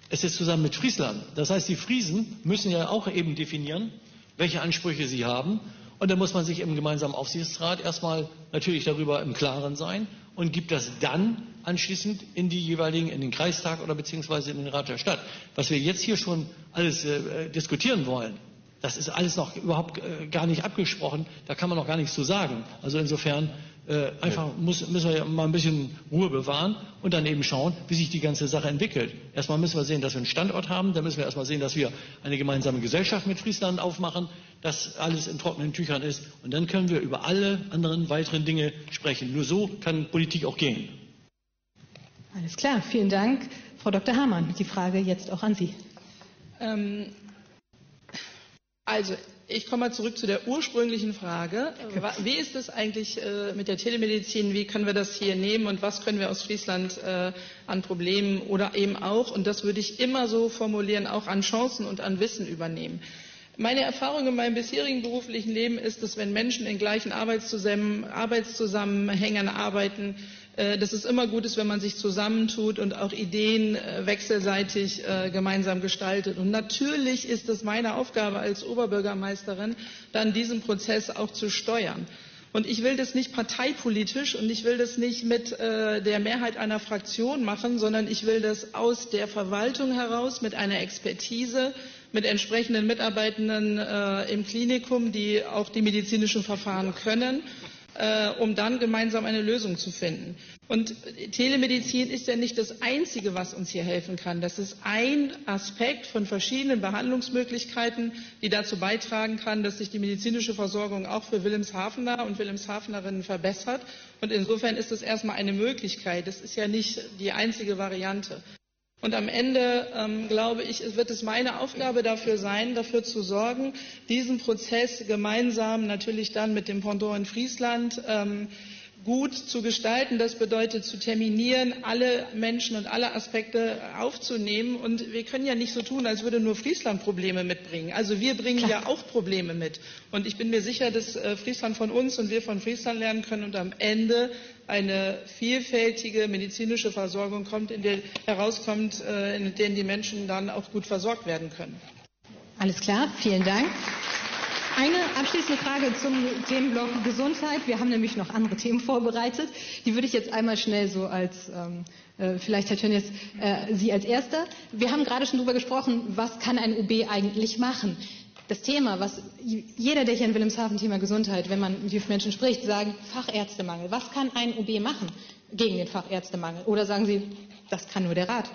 Es ist zusammen mit Friesland. Das heißt, die Friesen müssen ja auch eben definieren, welche Ansprüche sie haben. Und da muss man sich im gemeinsamen Aufsichtsrat erstmal natürlich darüber im Klaren sein und gibt das dann anschließend in die jeweiligen, in den Kreistag oder beziehungsweise in den Rat der Stadt. Was wir jetzt hier schon alles äh, diskutieren wollen, das ist alles noch überhaupt äh, gar nicht abgesprochen. Da kann man noch gar nichts zu sagen. Also insofern äh, einfach muss, müssen wir ja mal ein bisschen Ruhe bewahren und dann eben schauen, wie sich die ganze Sache entwickelt. Erstmal müssen wir sehen, dass wir einen Standort haben. Dann müssen wir erstmal sehen, dass wir eine gemeinsame Gesellschaft mit Friesland aufmachen, dass alles in trockenen Tüchern ist. Und dann können wir über alle anderen weiteren Dinge sprechen. Nur so kann Politik auch gehen. Alles klar, vielen Dank. Frau Doktor Hamann, die Frage jetzt auch an Sie. Ähm, also, ich komme mal zurück zu der ursprünglichen Frage. Wie ist es eigentlich äh, mit der Telemedizin? Wie können wir das hier nehmen und was können wir aus Friesland äh, an Problemen oder eben auch, und das würde ich immer so formulieren, auch an Chancen und an Wissen übernehmen? Meine Erfahrung in meinem bisherigen beruflichen Leben ist, dass wenn Menschen in gleichen Arbeitszusammenhängen arbeiten, dass es immer gut ist, wenn man sich zusammentut und auch Ideen wechselseitig gemeinsam gestaltet. Und natürlich ist es meine Aufgabe als Oberbürgermeisterin, dann diesen Prozess auch zu steuern. Und ich will das nicht parteipolitisch und ich will das nicht mit äh, der Mehrheit einer Fraktion machen, sondern ich will das aus der Verwaltung heraus mit einer Expertise, mit entsprechenden Mitarbeitenden äh, im Klinikum, die auch die medizinischen Verfahren können, äh, um dann gemeinsam eine Lösung zu finden. Und Telemedizin ist ja nicht das Einzige, was uns hier helfen kann. Das ist ein Aspekt von verschiedenen Behandlungsmöglichkeiten, die dazu beitragen kann, dass sich die medizinische Versorgung auch für Wilhelmshavener und Wilhelmshavenerinnen verbessert. Und insofern ist es erstmal eine Möglichkeit. Das ist ja nicht die einzige Variante. Und am Ende, ähm, glaube ich, wird es meine Aufgabe dafür sein, dafür zu sorgen, diesen Prozess gemeinsam natürlich dann mit dem Pendant in Friesland ähm, gut zu gestalten. Das bedeutet zu terminieren, alle Menschen und alle Aspekte aufzunehmen. Und wir können ja nicht so tun, als würde nur Friesland Probleme mitbringen. Also wir bringen Klar. ja auch Probleme mit. Und ich bin mir sicher, dass äh, Friesland von uns und wir von Friesland lernen können und am Ende eine vielfältige medizinische Versorgung kommt, in der herauskommt, äh, in der die Menschen dann auch gut versorgt werden können. Alles klar, vielen Dank. Eine abschließende Frage zum Themenblock Gesundheit. Wir haben nämlich noch andere Themen vorbereitet. Die würde ich jetzt einmal schnell so als, ähm, äh, vielleicht Herr Tönnies, äh, Sie als Erster. Wir haben gerade schon darüber gesprochen, was kann ein U B eigentlich machen? Das Thema, was jeder, der hier in Wilhelmshaven Thema Gesundheit, wenn man mit den Menschen spricht, sagen Fachärztemangel. Was kann ein U B machen gegen den Fachärztemangel? Oder sagen Sie, das kann nur der Rat?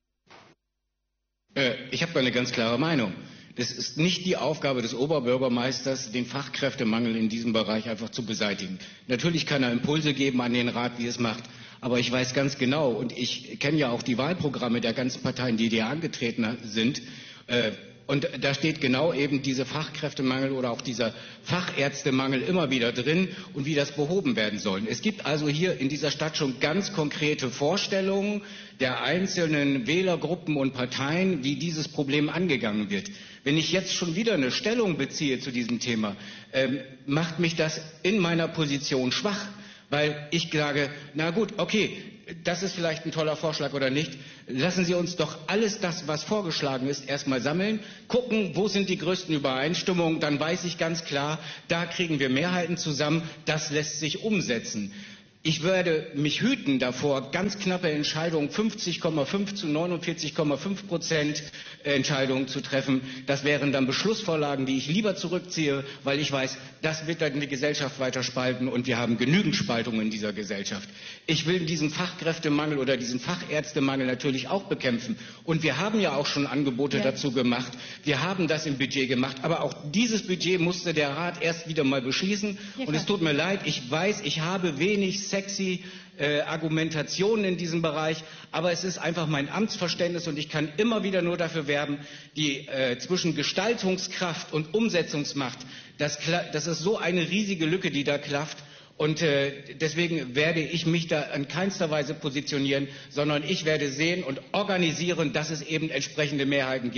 Äh, ich habe da eine ganz klare Meinung. Es ist nicht die Aufgabe des Oberbürgermeisters, den Fachkräftemangel in diesem Bereich einfach zu beseitigen. Natürlich kann er Impulse geben an den Rat, wie es macht. Aber ich weiß ganz genau, und ich kenne ja auch die Wahlprogramme der ganzen Parteien, die hier angetreten sind, äh, und da steht genau eben dieser Fachkräftemangel oder auch dieser Fachärztemangel immer wieder drin und wie das behoben werden soll. Es gibt also hier in dieser Stadt schon ganz konkrete Vorstellungen der einzelnen Wählergruppen und Parteien, wie dieses Problem angegangen wird. Wenn ich jetzt schon wieder eine Stellung beziehe zu diesem Thema, ähm, macht mich das in meiner Position schwach, weil ich sage, na gut, okay, das ist vielleicht ein toller Vorschlag oder nicht. Lassen Sie uns doch alles das, was vorgeschlagen ist, erstmal sammeln, gucken, wo sind die größten Übereinstimmungen, dann weiß ich ganz klar, da kriegen wir Mehrheiten zusammen, das lässt sich umsetzen. Ich werde mich hüten davor, ganz knappe Entscheidungen, fünfzig Komma fünf zu neunundvierzig Komma fünf Prozent Entscheidungen zu treffen. Das wären dann Beschlussvorlagen, die ich lieber zurückziehe, weil ich weiß, das wird dann die Gesellschaft weiter spalten und wir haben genügend Spaltungen in dieser Gesellschaft. Ich will diesen Fachkräftemangel oder diesen Fachärztemangel natürlich auch bekämpfen. Und wir haben ja auch schon Angebote ja. dazu gemacht. Wir haben das im Budget gemacht. Aber auch dieses Budget musste der Rat erst wieder mal beschließen. Ja, und es tut mir leid, ich weiß, ich habe wenig sexy äh, Argumentationen in diesem Bereich, aber es ist einfach mein Amtsverständnis und ich kann immer wieder nur dafür werben, die äh, zwischen Gestaltungskraft und Umsetzungsmacht, das, das ist so eine riesige Lücke, die da klafft. Und äh, deswegen werde ich mich da in keinster Weise positionieren, sondern ich werde sehen und organisieren, dass es eben entsprechende Mehrheiten gibt.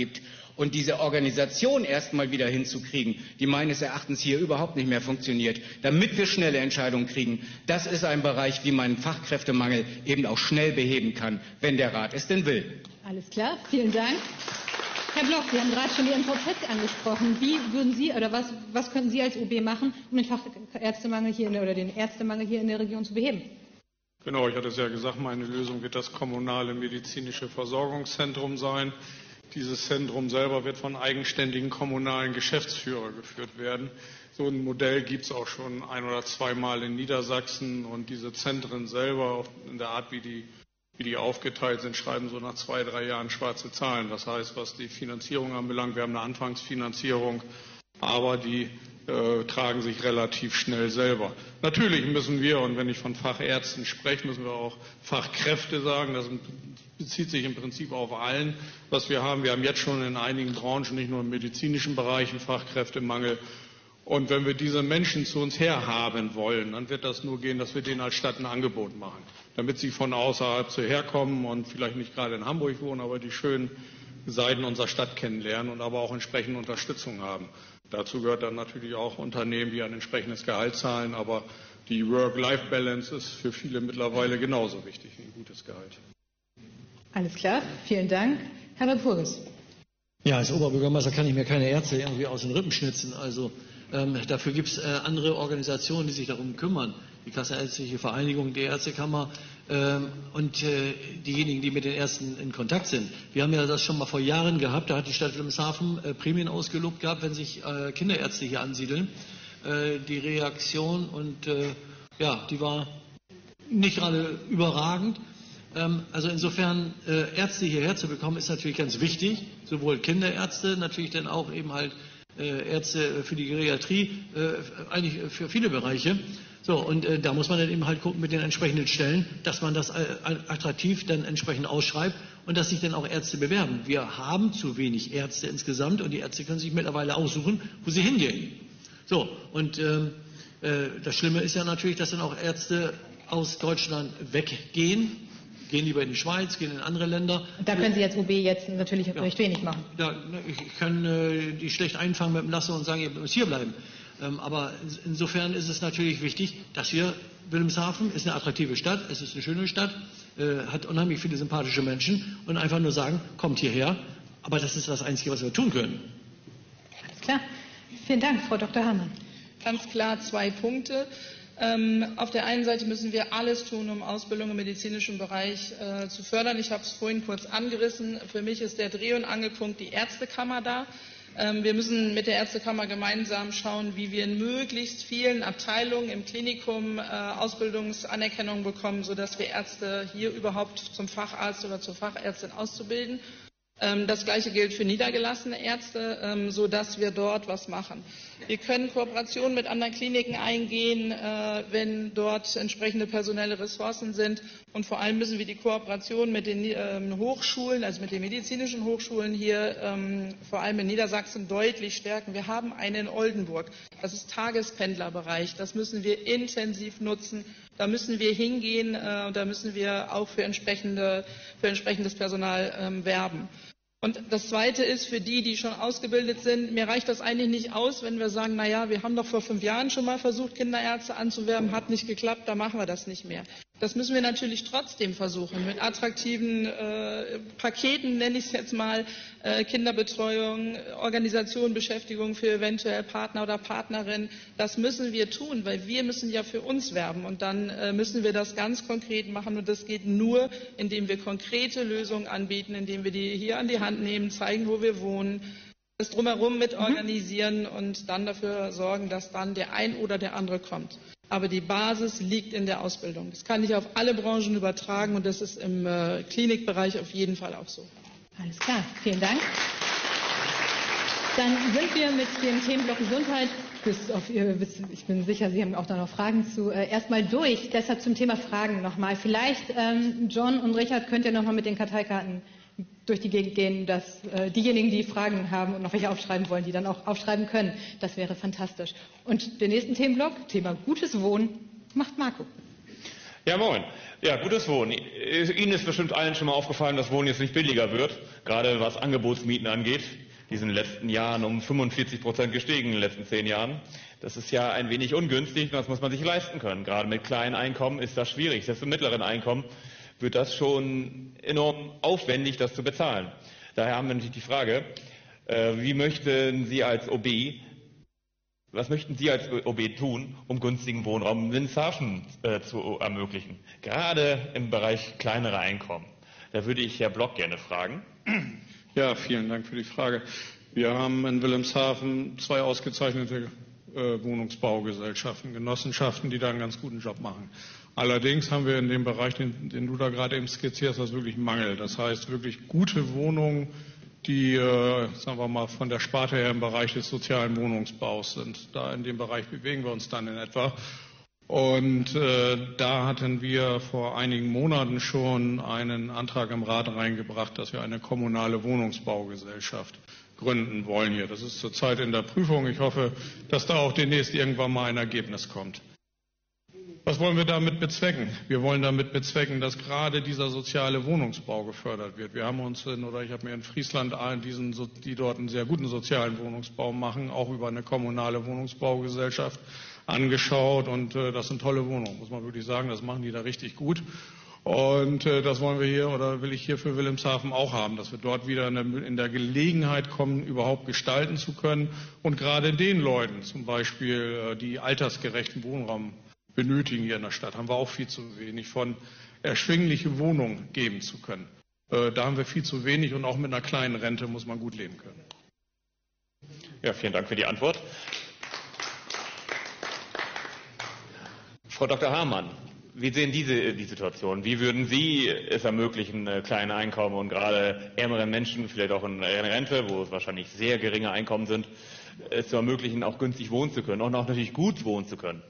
Und diese Organisation erstmal wieder hinzukriegen, die meines Erachtens hier überhaupt nicht mehr funktioniert, damit wir schnelle Entscheidungen kriegen, das ist ein Bereich, wie man Fachkräftemangel eben auch schnell beheben kann, wenn der Rat es denn will. Alles klar, vielen Dank. Herr Bloch, Sie haben gerade schon die N V Z angesprochen. Wie würden Sie oder was, was könnten Sie als O B machen, um den Fachärztemangel hier in der, oder den Ärztemangel hier in der Region zu beheben? Genau, ich hatte es ja gesagt, meine Lösung wird das kommunale medizinische Versorgungszentrum sein. Dieses Zentrum selber wird von eigenständigen kommunalen Geschäftsführern geführt werden. So ein Modell gibt es auch schon ein oder zweimal in Niedersachsen. Und diese Zentren selber, in der Art, wie die, wie die aufgeteilt sind, schreiben so nach zwei, drei Jahren schwarze Zahlen. Das heißt, was die Finanzierung anbelangt, wir haben eine Anfangsfinanzierung, aber die äh, tragen sich relativ schnell selber. Natürlich müssen wir, und wenn ich von Fachärzten spreche, müssen wir auch Fachkräfte sagen. Das bezieht sich im Prinzip auf allen, was wir haben. Wir haben jetzt schon in einigen Branchen, nicht nur im medizinischen Bereich, einen Fachkräftemangel. Und wenn wir diese Menschen zu uns herhaben wollen, dann wird das nur gehen, dass wir denen als Stadt ein Angebot machen, damit sie von außerhalb zu herkommen und vielleicht nicht gerade in Hamburg wohnen, aber die schönen Seiten unserer Stadt kennenlernen und aber auch entsprechende Unterstützung haben. Dazu gehört dann natürlich auch Unternehmen, die ein entsprechendes Gehalt zahlen, aber die Work-Life-Balance ist für viele mittlerweile genauso wichtig wie ein gutes Gehalt. Alles klar, vielen Dank. Herr Walpurgis. Ja, als Oberbürgermeister kann ich mir keine Ärzte irgendwie aus den Rippen schnitzen. Also ähm, dafür gibt es äh, andere Organisationen, die sich darum kümmern. Die Kassenärztliche Vereinigung, die Ärztekammer ähm, und äh, diejenigen, die mit den Ärzten in Kontakt sind. Wir haben ja das schon mal vor Jahren gehabt. Da hat die Stadt Wilhelmshaven äh, Prämien ausgelobt gehabt, wenn sich äh, Kinderärzte hier ansiedeln. Äh, die Reaktion und äh, ja, die war nicht gerade überragend. Also insofern äh, Ärzte hierher zu bekommen, ist natürlich ganz wichtig. Sowohl Kinderärzte, natürlich dann auch eben halt äh, Ärzte für die Geriatrie, äh, eigentlich für viele Bereiche. So, und äh, da muss man dann eben halt gucken mit den entsprechenden Stellen, dass man das äh, attraktiv dann entsprechend ausschreibt und dass sich dann auch Ärzte bewerben. Wir haben zu wenig Ärzte insgesamt und die Ärzte können sich mittlerweile aussuchen, wo sie hingehen. So, und ähm, äh, das Schlimme ist ja natürlich, dass dann auch Ärzte aus Deutschland weggehen. Gehen lieber in die Schweiz, gehen in andere Länder. Da können Sie als O B jetzt natürlich ja. recht wenig machen. Ja, ich kann äh, die schlecht einfangen mit dem Lasso und sagen, ihr müsst hier bleiben. Ähm, aber insofern ist es natürlich wichtig, dass wir, Wilhelmshaven ist eine attraktive Stadt, es ist eine schöne Stadt, äh, hat unheimlich viele sympathische Menschen und einfach nur sagen, kommt hierher. Aber das ist das Einzige, was wir tun können. Alles klar. Vielen Dank, Frau Doktor Hamann. Ganz klar zwei Punkte. Ähm, auf der einen Seite müssen wir alles tun, um Ausbildung im medizinischen Bereich äh, zu fördern. Ich habe es vorhin kurz angerissen. Für mich ist der Dreh- und Angelpunkt die Ärztekammer da. Ähm, wir müssen mit der Ärztekammer gemeinsam schauen, wie wir in möglichst vielen Abteilungen im Klinikum äh, Ausbildungsanerkennung bekommen, sodass wir Ärzte hier überhaupt zum Facharzt oder zur Fachärztin auszubilden. Ähm, das Gleiche gilt für niedergelassene Ärzte, ähm, sodass wir dort was machen. Wir können Kooperationen mit anderen Kliniken eingehen, äh, wenn dort entsprechende personelle Ressourcen sind. Und vor allem müssen wir die Kooperation mit den ähm, Hochschulen, also mit den medizinischen Hochschulen hier, ähm, vor allem in Niedersachsen, deutlich stärken. Wir haben eine in Oldenburg. Das ist Tagespendlerbereich. Das müssen wir intensiv nutzen. Da müssen wir hingehen. Äh, da müssen wir auch für, entsprechende, für entsprechendes Personal ähm, werben. Und das Zweite ist für die, die schon ausgebildet sind, mir reicht das eigentlich nicht aus, wenn wir sagen, na ja, wir haben doch vor fünf Jahren schon mal versucht, Kinderärzte anzuwerben, hat nicht geklappt, da machen wir das nicht mehr. Das müssen wir natürlich trotzdem versuchen, mit attraktiven äh, Paketen, nenne ich es jetzt mal, äh, Kinderbetreuung, Organisation, Beschäftigung für eventuell Partner oder Partnerin. Das müssen wir tun, weil wir müssen ja für uns werben und dann äh, müssen wir das ganz konkret machen und das geht nur, indem wir konkrete Lösungen anbieten, indem wir die hier an die Hand nehmen, zeigen, wo wir wohnen, das drumherum mit organisieren und dann dafür sorgen, dass dann der ein oder der andere kommt. Aber die Basis liegt in der Ausbildung. Das kann ich auf alle Branchen übertragen und das ist im äh, Klinikbereich auf jeden Fall auch so. Alles klar, vielen Dank. Dann sind wir mit dem Themenblock Gesundheit, bis auf Ihr, ich bin sicher, Sie haben auch da noch Fragen zu, äh, erstmal durch. Deshalb zum Thema Fragen nochmal. Vielleicht, ähm, John und Richard, könnt ihr nochmal mit den Karteikarten durch die Gegend gehen, dass äh, diejenigen, die Fragen haben und noch welche aufschreiben wollen, die dann auch aufschreiben können. Das wäre fantastisch. Und den nächsten Themenblock, Thema gutes Wohnen, macht Marco. Ja, moin. Ja, gutes Wohnen. Ihnen ist bestimmt allen schon mal aufgefallen, dass Wohnen jetzt nicht billiger wird, gerade was Angebotsmieten angeht. Die sind in den letzten Jahren um fünfundvierzig Prozent gestiegen, in den letzten zehn Jahren. Das ist ja ein wenig ungünstig, das muss man sich leisten können. Gerade mit kleinen Einkommen ist das schwierig. Selbst mit mittleren Einkommen wird das schon enorm aufwendig, das zu bezahlen. Daher haben wir natürlich die Frage, wie möchten Sie als O B, was möchten Sie als O B tun, um günstigen Wohnraum in Wilhelmshaven äh, zu ermöglichen? Gerade im Bereich kleinere Einkommen. Da würde ich Herrn Block gerne fragen. Ja, vielen Dank für die Frage. Wir haben in Wilhelmshaven zwei ausgezeichnete äh, Wohnungsbaugesellschaften, Genossenschaften, die da einen ganz guten Job machen. Allerdings haben wir in dem Bereich, den, den du da gerade eben skizziert hast, wirklich Mangel. Das heißt, wirklich gute Wohnungen, die, äh, sagen wir mal, von der Sparte her im Bereich des sozialen Wohnungsbaus sind. Da in dem Bereich bewegen wir uns dann in etwa. Und äh, da hatten wir vor einigen Monaten schon einen Antrag im Rat reingebracht, dass wir eine kommunale Wohnungsbaugesellschaft gründen wollen hier. Das ist zurzeit in der Prüfung. Ich hoffe, dass da auch demnächst irgendwann mal ein Ergebnis kommt. Was wollen wir damit bezwecken? Wir wollen damit bezwecken, dass gerade dieser soziale Wohnungsbau gefördert wird. Wir haben uns in, oder ich habe mir in Friesland allen diesen, die dort einen sehr guten sozialen Wohnungsbau machen, auch über eine kommunale Wohnungsbaugesellschaft angeschaut. Und äh, das sind tolle Wohnungen, muss man wirklich sagen. Das machen die da richtig gut. Und äh, das wollen wir hier oder will ich hier für Wilhelmshaven auch haben, dass wir dort wieder in der, in der Gelegenheit kommen, überhaupt gestalten zu können. Und gerade den Leuten, zum Beispiel äh, die altersgerechten Wohnraum benötigen hier in der Stadt, haben wir auch viel zu wenig von, erschwingliche Wohnungen geben zu können. Äh, da haben wir viel zu wenig und auch mit einer kleinen Rente muss man gut leben können. Ja, vielen Dank für die Antwort. Frau Doktor Hamann, wie sehen Sie die Situation? Wie würden Sie es ermöglichen, kleine Einkommen und gerade ärmeren Menschen, vielleicht auch in Rente, wo es wahrscheinlich sehr geringe Einkommen sind, es zu ermöglichen, auch günstig wohnen zu können und auch natürlich gut wohnen zu können?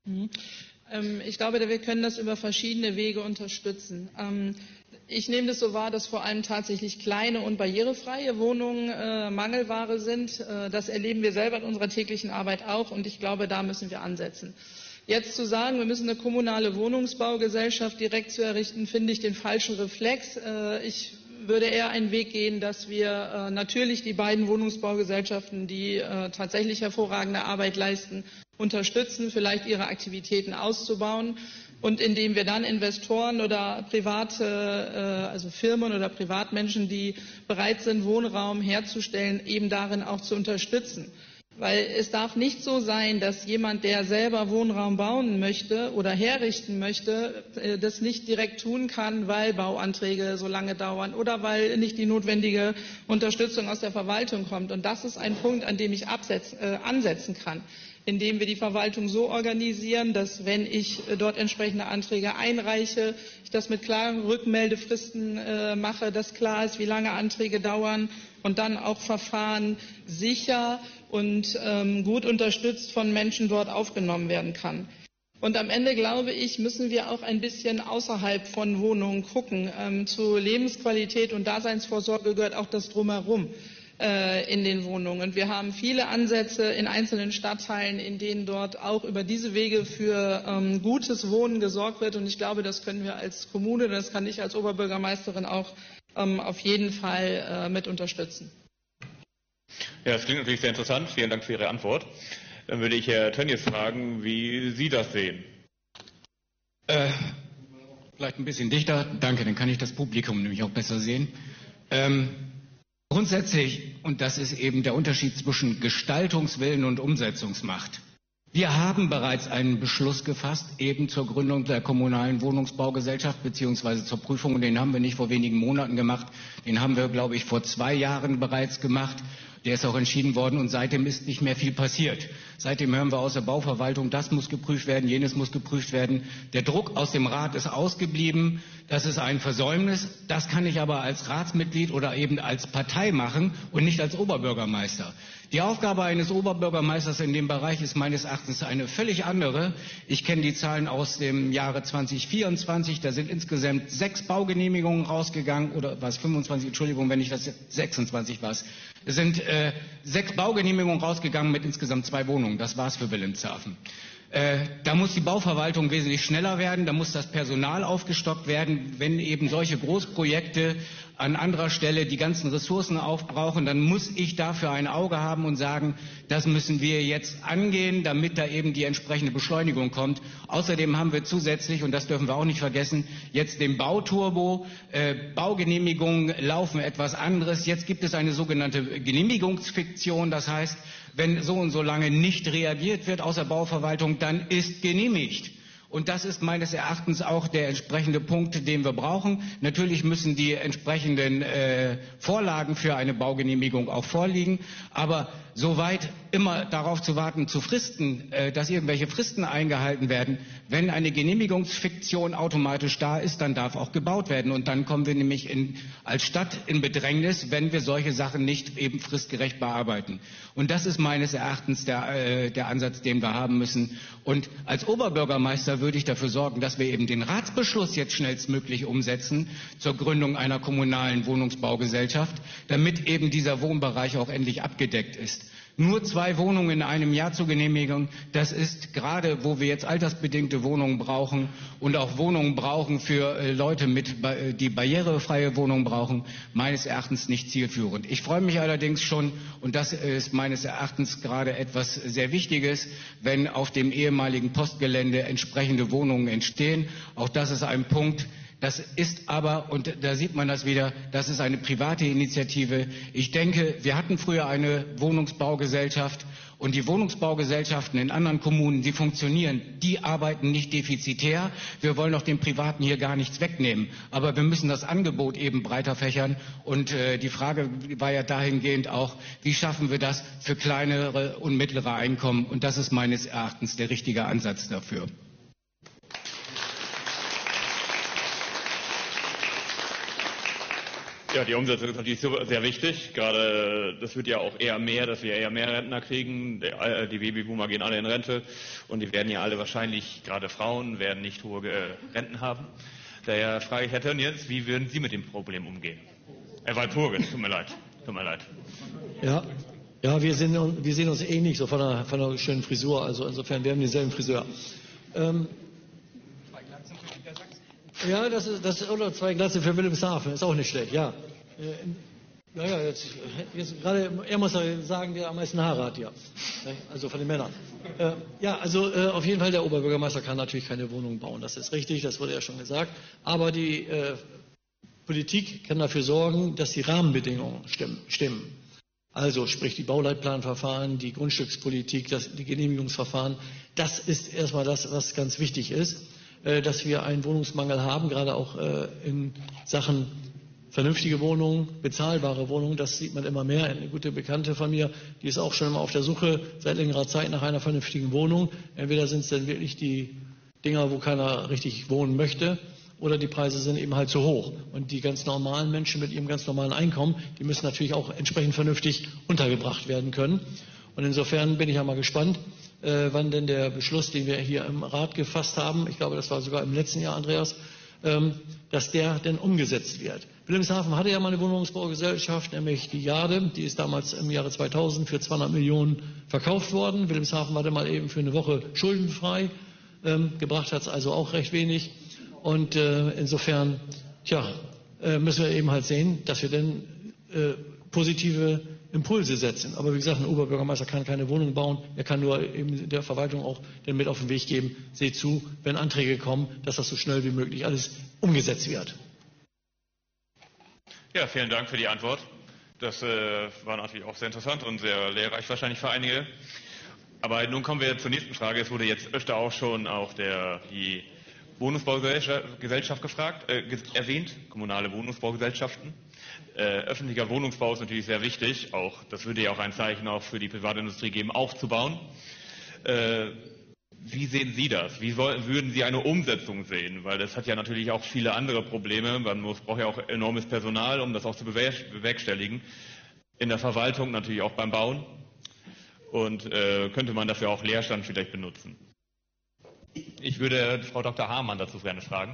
Ich glaube, wir können das über verschiedene Wege unterstützen. Ich nehme das so wahr, dass vor allem tatsächlich kleine und barrierefreie Wohnungen äh, Mangelware sind. Äh, das erleben wir selber in unserer täglichen Arbeit auch und ich glaube, da müssen wir ansetzen. Jetzt zu sagen, wir müssen eine kommunale Wohnungsbaugesellschaft direkt zu errichten, finde ich den falschen Reflex. Äh, ich würde eher einen Weg gehen, dass wir äh, natürlich die beiden Wohnungsbaugesellschaften, die äh, tatsächlich hervorragende Arbeit leisten, unterstützen, vielleicht ihre Aktivitäten auszubauen. Und indem wir dann Investoren oder private, also Firmen oder Privatmenschen, die bereit sind, Wohnraum herzustellen, eben darin auch zu unterstützen. Weil es darf nicht so sein, dass jemand, der selber Wohnraum bauen möchte oder herrichten möchte, das nicht direkt tun kann, weil Bauanträge so lange dauern oder weil nicht die notwendige Unterstützung aus der Verwaltung kommt. Und das ist ein Punkt, an dem ich absetz, äh, ansetzen kann, indem wir die Verwaltung so organisieren, dass, wenn ich dort entsprechende Anträge einreiche, ich das mit klaren Rückmeldefristen äh, mache, dass klar ist, wie lange Anträge dauern und dann auch Verfahren sicher und ähm, gut unterstützt von Menschen dort aufgenommen werden kann. Und am Ende, glaube ich, müssen wir auch ein bisschen außerhalb von Wohnungen gucken. Ähm, zu Lebensqualität und Daseinsvorsorge gehört auch das Drumherum in den Wohnungen. Und wir haben viele Ansätze in einzelnen Stadtteilen, in denen dort auch über diese Wege für ähm, gutes Wohnen gesorgt wird. Und ich glaube, das können wir als Kommune, das kann ich als Oberbürgermeisterin auch ähm, auf jeden Fall äh, mit unterstützen. Ja, das klingt natürlich sehr interessant. Vielen Dank für Ihre Antwort. Dann würde ich Herr Tönnies fragen, wie Sie das sehen. Äh, vielleicht ein bisschen dichter. Danke, dann kann ich das Publikum nämlich auch besser sehen. Ähm, Grundsätzlich, und das ist eben der Unterschied zwischen Gestaltungswillen und Umsetzungsmacht. Wir haben bereits einen Beschluss gefasst, eben zur Gründung der kommunalen Wohnungsbaugesellschaft beziehungsweise zur Prüfung. Und den haben wir nicht vor wenigen Monaten gemacht. Den haben wir, glaube ich, vor zwei Jahren bereits gemacht. Der ist auch entschieden worden und seitdem ist nicht mehr viel passiert. Seitdem hören wir aus der Bauverwaltung, das muss geprüft werden, jenes muss geprüft werden. Der Druck aus dem Rat ist ausgeblieben. Das ist ein Versäumnis. Das kann ich aber als Ratsmitglied oder eben als Partei machen und nicht als Oberbürgermeister. Die Aufgabe eines Oberbürgermeisters in dem Bereich ist meines Erachtens eine völlig andere. Ich kenne die Zahlen aus dem Jahre zweitausendvierundzwanzig. Da sind insgesamt sechs Baugenehmigungen rausgegangen, oder was fünfundzwanzig, Entschuldigung, wenn ich das sechsundzwanzig war. Es sind äh, sechs Baugenehmigungen rausgegangen mit insgesamt zwei Wohnungen. Das war's für Wilhelmshaven. Äh, da muss die Bauverwaltung wesentlich schneller werden, da muss das Personal aufgestockt werden, wenn eben solche Großprojekte an anderer Stelle die ganzen Ressourcen aufbrauchen, dann muss ich dafür ein Auge haben und sagen, das müssen wir jetzt angehen, damit da eben die entsprechende Beschleunigung kommt. Außerdem haben wir zusätzlich, und das dürfen wir auch nicht vergessen, jetzt den Bauturbo. Äh, Baugenehmigungen laufen etwas anderes. Jetzt gibt es eine sogenannte Genehmigungsfiktion. Das heißt, wenn so und so lange nicht reagiert wird aus der Bauverwaltung, dann ist genehmigt. Und das ist meines Erachtens auch der entsprechende Punkt, den wir brauchen. Natürlich müssen die entsprechenden äh, Vorlagen für eine Baugenehmigung auch vorliegen. Aber soweit immer darauf zu warten, zu Fristen, äh, dass irgendwelche Fristen eingehalten werden. Wenn eine Genehmigungsfiktion automatisch da ist, dann darf auch gebaut werden. Und dann kommen wir nämlich in, als Stadt in Bedrängnis, wenn wir solche Sachen nicht eben fristgerecht bearbeiten. Und das ist meines Erachtens der, äh, der Ansatz, den wir haben müssen. Und als Oberbürgermeister würde ich dafür sorgen, dass wir eben den Ratsbeschluss jetzt schnellstmöglich umsetzen zur Gründung einer kommunalen Wohnungsbaugesellschaft, damit eben dieser Wohnbereich auch endlich abgedeckt ist. Nur zwei Wohnungen in einem Jahr zu genehmigen, das ist gerade, wo wir jetzt altersbedingte Wohnungen brauchen und auch Wohnungen brauchen für äh, Leute, mit, die barrierefreie Wohnungen brauchen, meines Erachtens nicht zielführend. Ich freue mich allerdings schon, und das ist meines Erachtens gerade etwas sehr Wichtiges, wenn auf dem ehemaligen Postgelände entsprechende Wohnungen entstehen. Auch das ist ein Punkt. Das ist aber, und da sieht man das wieder, das ist eine private Initiative. Ich denke, wir hatten früher eine Wohnungsbaugesellschaft und die Wohnungsbaugesellschaften in anderen Kommunen, die funktionieren, die arbeiten nicht defizitär. Wir wollen auch den Privaten hier gar nichts wegnehmen. Aber wir müssen das Angebot eben breiter fächern. Und äh, die Frage war ja dahingehend auch, wie schaffen wir das für kleinere und mittlere Einkommen? Und das ist meines Erachtens der richtige Ansatz dafür. Ja, die Umsetzung ist natürlich sehr wichtig. Gerade das wird ja auch eher mehr, dass wir eher mehr Rentner kriegen. Die Babyboomer gehen alle in Rente und die werden ja alle wahrscheinlich, gerade Frauen, werden nicht hohe Renten haben. Daher frage ich Herr Tönnies, wie würden Sie mit dem Problem umgehen? Herr Walpurgis, tut mir leid. Tut mir leid. Ja, ja wir, sind, wir sehen uns ähnlich, so von einer, von einer schönen Frisur. Also insofern, wir haben denselben Friseur. Ähm, Ja, das ist, das, oder zwei Glatze für Wilhelmshaven, ist auch nicht schlecht, ja. Ja, ja, jetzt, jetzt gerade, er muss ja sagen, der am meisten Haare hat, ja. Also von den Männern. Äh, ja, also äh, auf jeden Fall, der Oberbürgermeister kann natürlich keine Wohnungen bauen, das ist richtig, das wurde ja schon gesagt. Aber die äh, Politik kann dafür sorgen, dass die Rahmenbedingungen stimmen. stimmen. Also sprich die Bauleitplanverfahren, die Grundstückspolitik, das, die Genehmigungsverfahren. Das ist erstmal das, was ganz wichtig ist, dass wir einen Wohnungsmangel haben, gerade auch in Sachen vernünftige Wohnungen, bezahlbare Wohnungen. Das sieht man immer mehr. Eine gute Bekannte von mir, die ist auch schon immer auf der Suche seit längerer Zeit nach einer vernünftigen Wohnung. Entweder sind es dann wirklich die Dinger, wo keiner richtig wohnen möchte, oder die Preise sind eben halt zu hoch. Und die ganz normalen Menschen mit ihrem ganz normalen Einkommen, die müssen natürlich auch entsprechend vernünftig untergebracht werden können. Und insofern bin ich ja mal gespannt, Äh, wann denn der Beschluss, den wir hier im Rat gefasst haben, ich glaube, das war sogar im letzten Jahr, Andreas, ähm, dass der denn umgesetzt wird. Wilhelmshaven hatte ja mal eine Wohnungsbaugesellschaft, nämlich die Jade, die ist damals im Jahre zweitausend für zweihundert Millionen verkauft worden. Wilhelmshaven war dann mal eben für eine Woche schuldenfrei, ähm, gebracht hat es also auch recht wenig. Und äh, insofern, tja, äh, müssen wir eben halt sehen, dass wir denn äh, positive Impulse setzen. Aber wie gesagt, ein Oberbürgermeister kann keine Wohnung bauen. Er kann nur eben der Verwaltung auch den mit auf den Weg geben. Seht zu, wenn Anträge kommen, dass das so schnell wie möglich alles umgesetzt wird. Ja, vielen Dank für die Antwort. Das äh, war natürlich auch sehr interessant und sehr lehrreich wahrscheinlich für einige. Aber nun kommen wir zur nächsten Frage. Es wurde jetzt öfter auch schon auch der, die Wohnungsbaugesellschaft gefragt, äh, erwähnt, kommunale Wohnungsbaugesellschaften. Äh, öffentlicher Wohnungsbau ist natürlich sehr wichtig. Auch, das würde ja auch ein Zeichen auch für die Privatindustrie geben, aufzubauen. Äh, wie sehen Sie das? Wie soll, würden Sie eine Umsetzung sehen? Weil das hat ja natürlich auch viele andere Probleme. Man muss, braucht ja auch enormes Personal, um das auch zu bewerkstelligen. In der Verwaltung, natürlich auch beim Bauen. Und äh, könnte man dafür auch Leerstand vielleicht benutzen? Ich würde Frau Doktor Hamann dazu gerne fragen.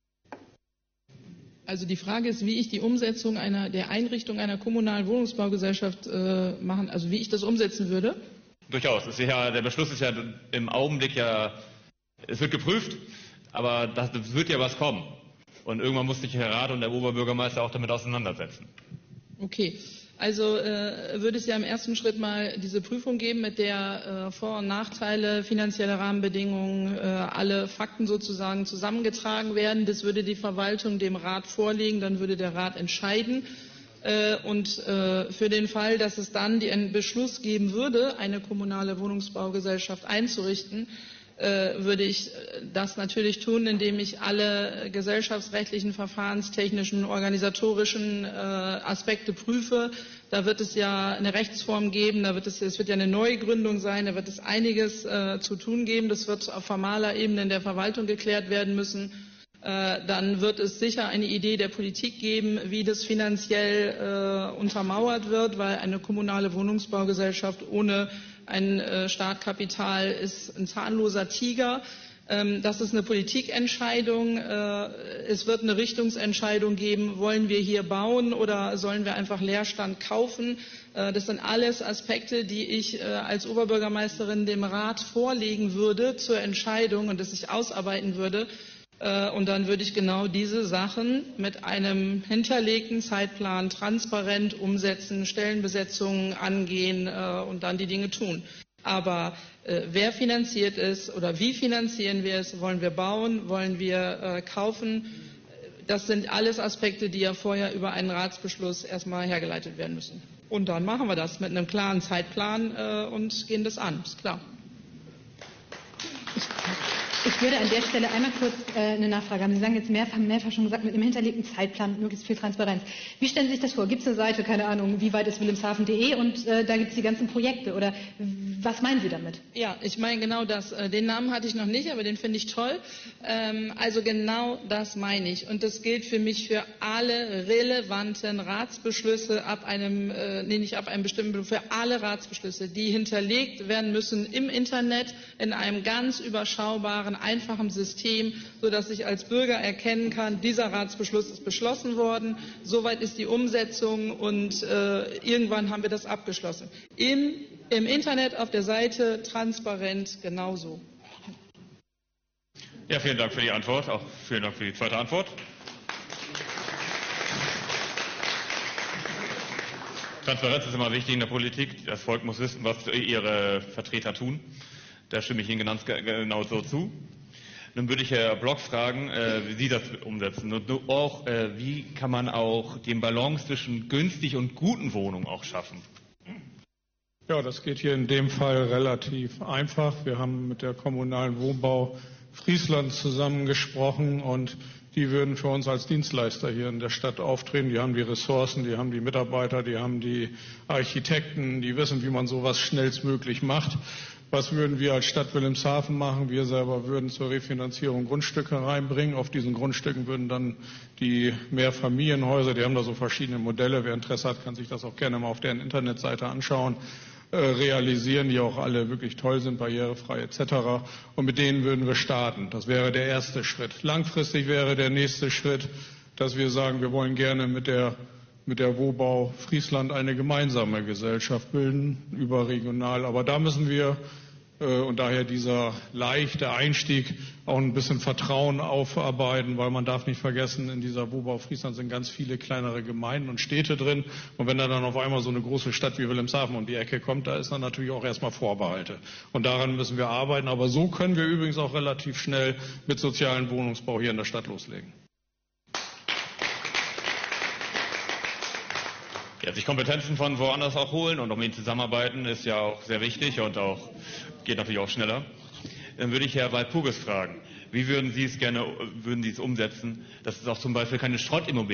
Also die Frage ist, wie ich die Umsetzung einer, der Einrichtung einer kommunalen Wohnungsbaugesellschaft äh, machen, also wie ich das umsetzen würde? Durchaus. Es ist ja, der Beschluss ist ja im Augenblick ja, es wird geprüft, aber das wird ja was kommen. Und irgendwann musste sich der Rat und der Oberbürgermeister auch damit auseinandersetzen. Okay. Also äh, würde es ja im ersten Schritt mal diese Prüfung geben, mit der äh, Vor- und Nachteile, finanzielle Rahmenbedingungen, äh, alle Fakten sozusagen zusammengetragen werden. Das würde die Verwaltung dem Rat vorlegen, dann würde der Rat entscheiden. Äh, und äh, für den Fall, dass es dann den Beschluss geben würde, eine kommunale Wohnungsbaugesellschaft einzurichten, äh, würde ich das natürlich tun, indem ich alle gesellschaftsrechtlichen, verfahrenstechnischen, organisatorischen äh, Aspekte prüfe. Da wird es ja eine Rechtsform geben, da wird es, es wird ja eine Neugründung sein, da wird es einiges äh, zu tun geben. Das wird auf formaler Ebene in der Verwaltung geklärt werden müssen. Äh, dann wird es sicher eine Idee der Politik geben, wie das finanziell äh, untermauert wird, weil eine kommunale Wohnungsbaugesellschaft ohne ein äh, Startkapital ist ein zahnloser Tiger. Ähm, das ist eine Politikentscheidung. Äh, es wird eine Richtungsentscheidung geben, wollen wir hier bauen oder sollen wir einfach Leerstand kaufen. Äh, das sind alles Aspekte, die ich äh, als Oberbürgermeisterin dem Rat vorlegen würde zur Entscheidung und das ich ausarbeiten würde. Und dann würde ich genau diese Sachen mit einem hinterlegten Zeitplan transparent umsetzen, Stellenbesetzungen angehen und dann die Dinge tun. Aber äh, wer finanziert es oder wie finanzieren wir es? Wollen wir bauen? Wollen wir äh, kaufen? Das sind alles Aspekte, die ja vorher über einen Ratsbeschluss erstmal hergeleitet werden müssen. Und dann machen wir das mit einem klaren Zeitplan äh, und gehen das an. Ist klar. Ich würde an der Stelle einmal kurz äh, eine Nachfrage haben. Sie sagen jetzt mehrfach, mehrfach schon gesagt, mit einem hinterlegten Zeitplan, mit möglichst viel Transparenz. Wie stellen Sie sich das vor? Gibt es eine Seite, keine Ahnung, wie weit ist wilhelmshaven punkt de und äh, da gibt es die ganzen Projekte? Oder was meinen Sie damit? Ja, ich meine genau das. Den Namen hatte ich noch nicht, aber den finde ich toll. Ähm, also genau das meine ich. Und das gilt für mich für alle relevanten Ratsbeschlüsse ab einem, äh, nee, nicht ab einem bestimmten, für alle Ratsbeschlüsse, die hinterlegt werden müssen im Internet in einem ganz überschaubaren, einfachen System, sodass ich als Bürger erkennen kann, dieser Ratsbeschluss ist beschlossen worden, soweit ist die Umsetzung und äh, irgendwann haben wir das abgeschlossen. Im, im Internet auf der Seite transparent genauso. Ja, vielen Dank für die Antwort, auch vielen Dank für die zweite Antwort. Transparenz ist immer wichtig in der Politik. Das Volk muss wissen, was ihre Vertreter tun. Da stimme ich Ihnen ganz genau so zu. Nun würde ich Herr Block fragen, äh, wie Sie das umsetzen und auch, äh, wie kann man auch den Balance zwischen günstig und guten Wohnungen auch schaffen? Ja, das geht hier in dem Fall relativ einfach. Wir haben mit der kommunalen Wohnbau Friesland zusammengesprochen und die würden für uns als Dienstleister hier in der Stadt auftreten. Die haben die Ressourcen, die haben die Mitarbeiter, die haben die Architekten, die wissen, wie man sowas schnellstmöglich macht. Was würden wir als Stadt Wilhelmshaven machen? Wir selber würden zur Refinanzierung Grundstücke reinbringen. Auf diesen Grundstücken würden dann die Mehrfamilienhäuser, die haben da so verschiedene Modelle. Wer Interesse hat, kann sich das auch gerne mal auf deren Internetseite anschauen, äh, realisieren, die auch alle wirklich toll sind, barrierefrei et cetera. Und mit denen würden wir starten. Das wäre der erste Schritt. Langfristig wäre der nächste Schritt, dass wir sagen, wir wollen gerne mit der mit der Wohnbau Friesland eine gemeinsame Gesellschaft bilden, überregional. Aber da müssen wir, äh, und daher dieser leichte Einstieg, auch ein bisschen Vertrauen aufarbeiten, weil man darf nicht vergessen, in dieser Wohnbau Friesland sind ganz viele kleinere Gemeinden und Städte drin. Und wenn da dann auf einmal so eine große Stadt wie Wilhelmshaven um die Ecke kommt, da ist dann natürlich auch erstmal Vorbehalte. Und daran müssen wir arbeiten. Aber so können wir übrigens auch relativ schnell mit sozialen Wohnungsbau hier in der Stadt loslegen. Ja, sich Kompetenzen von woanders auch holen und um ihn zusammenarbeiten ist ja auch sehr wichtig und auch geht natürlich auch schneller. Dann würde ich Herr Walpurgis fragen, wie würden Sie es gerne, würden Sie es umsetzen, dass es auch zum Beispiel keine Schrottimmobilien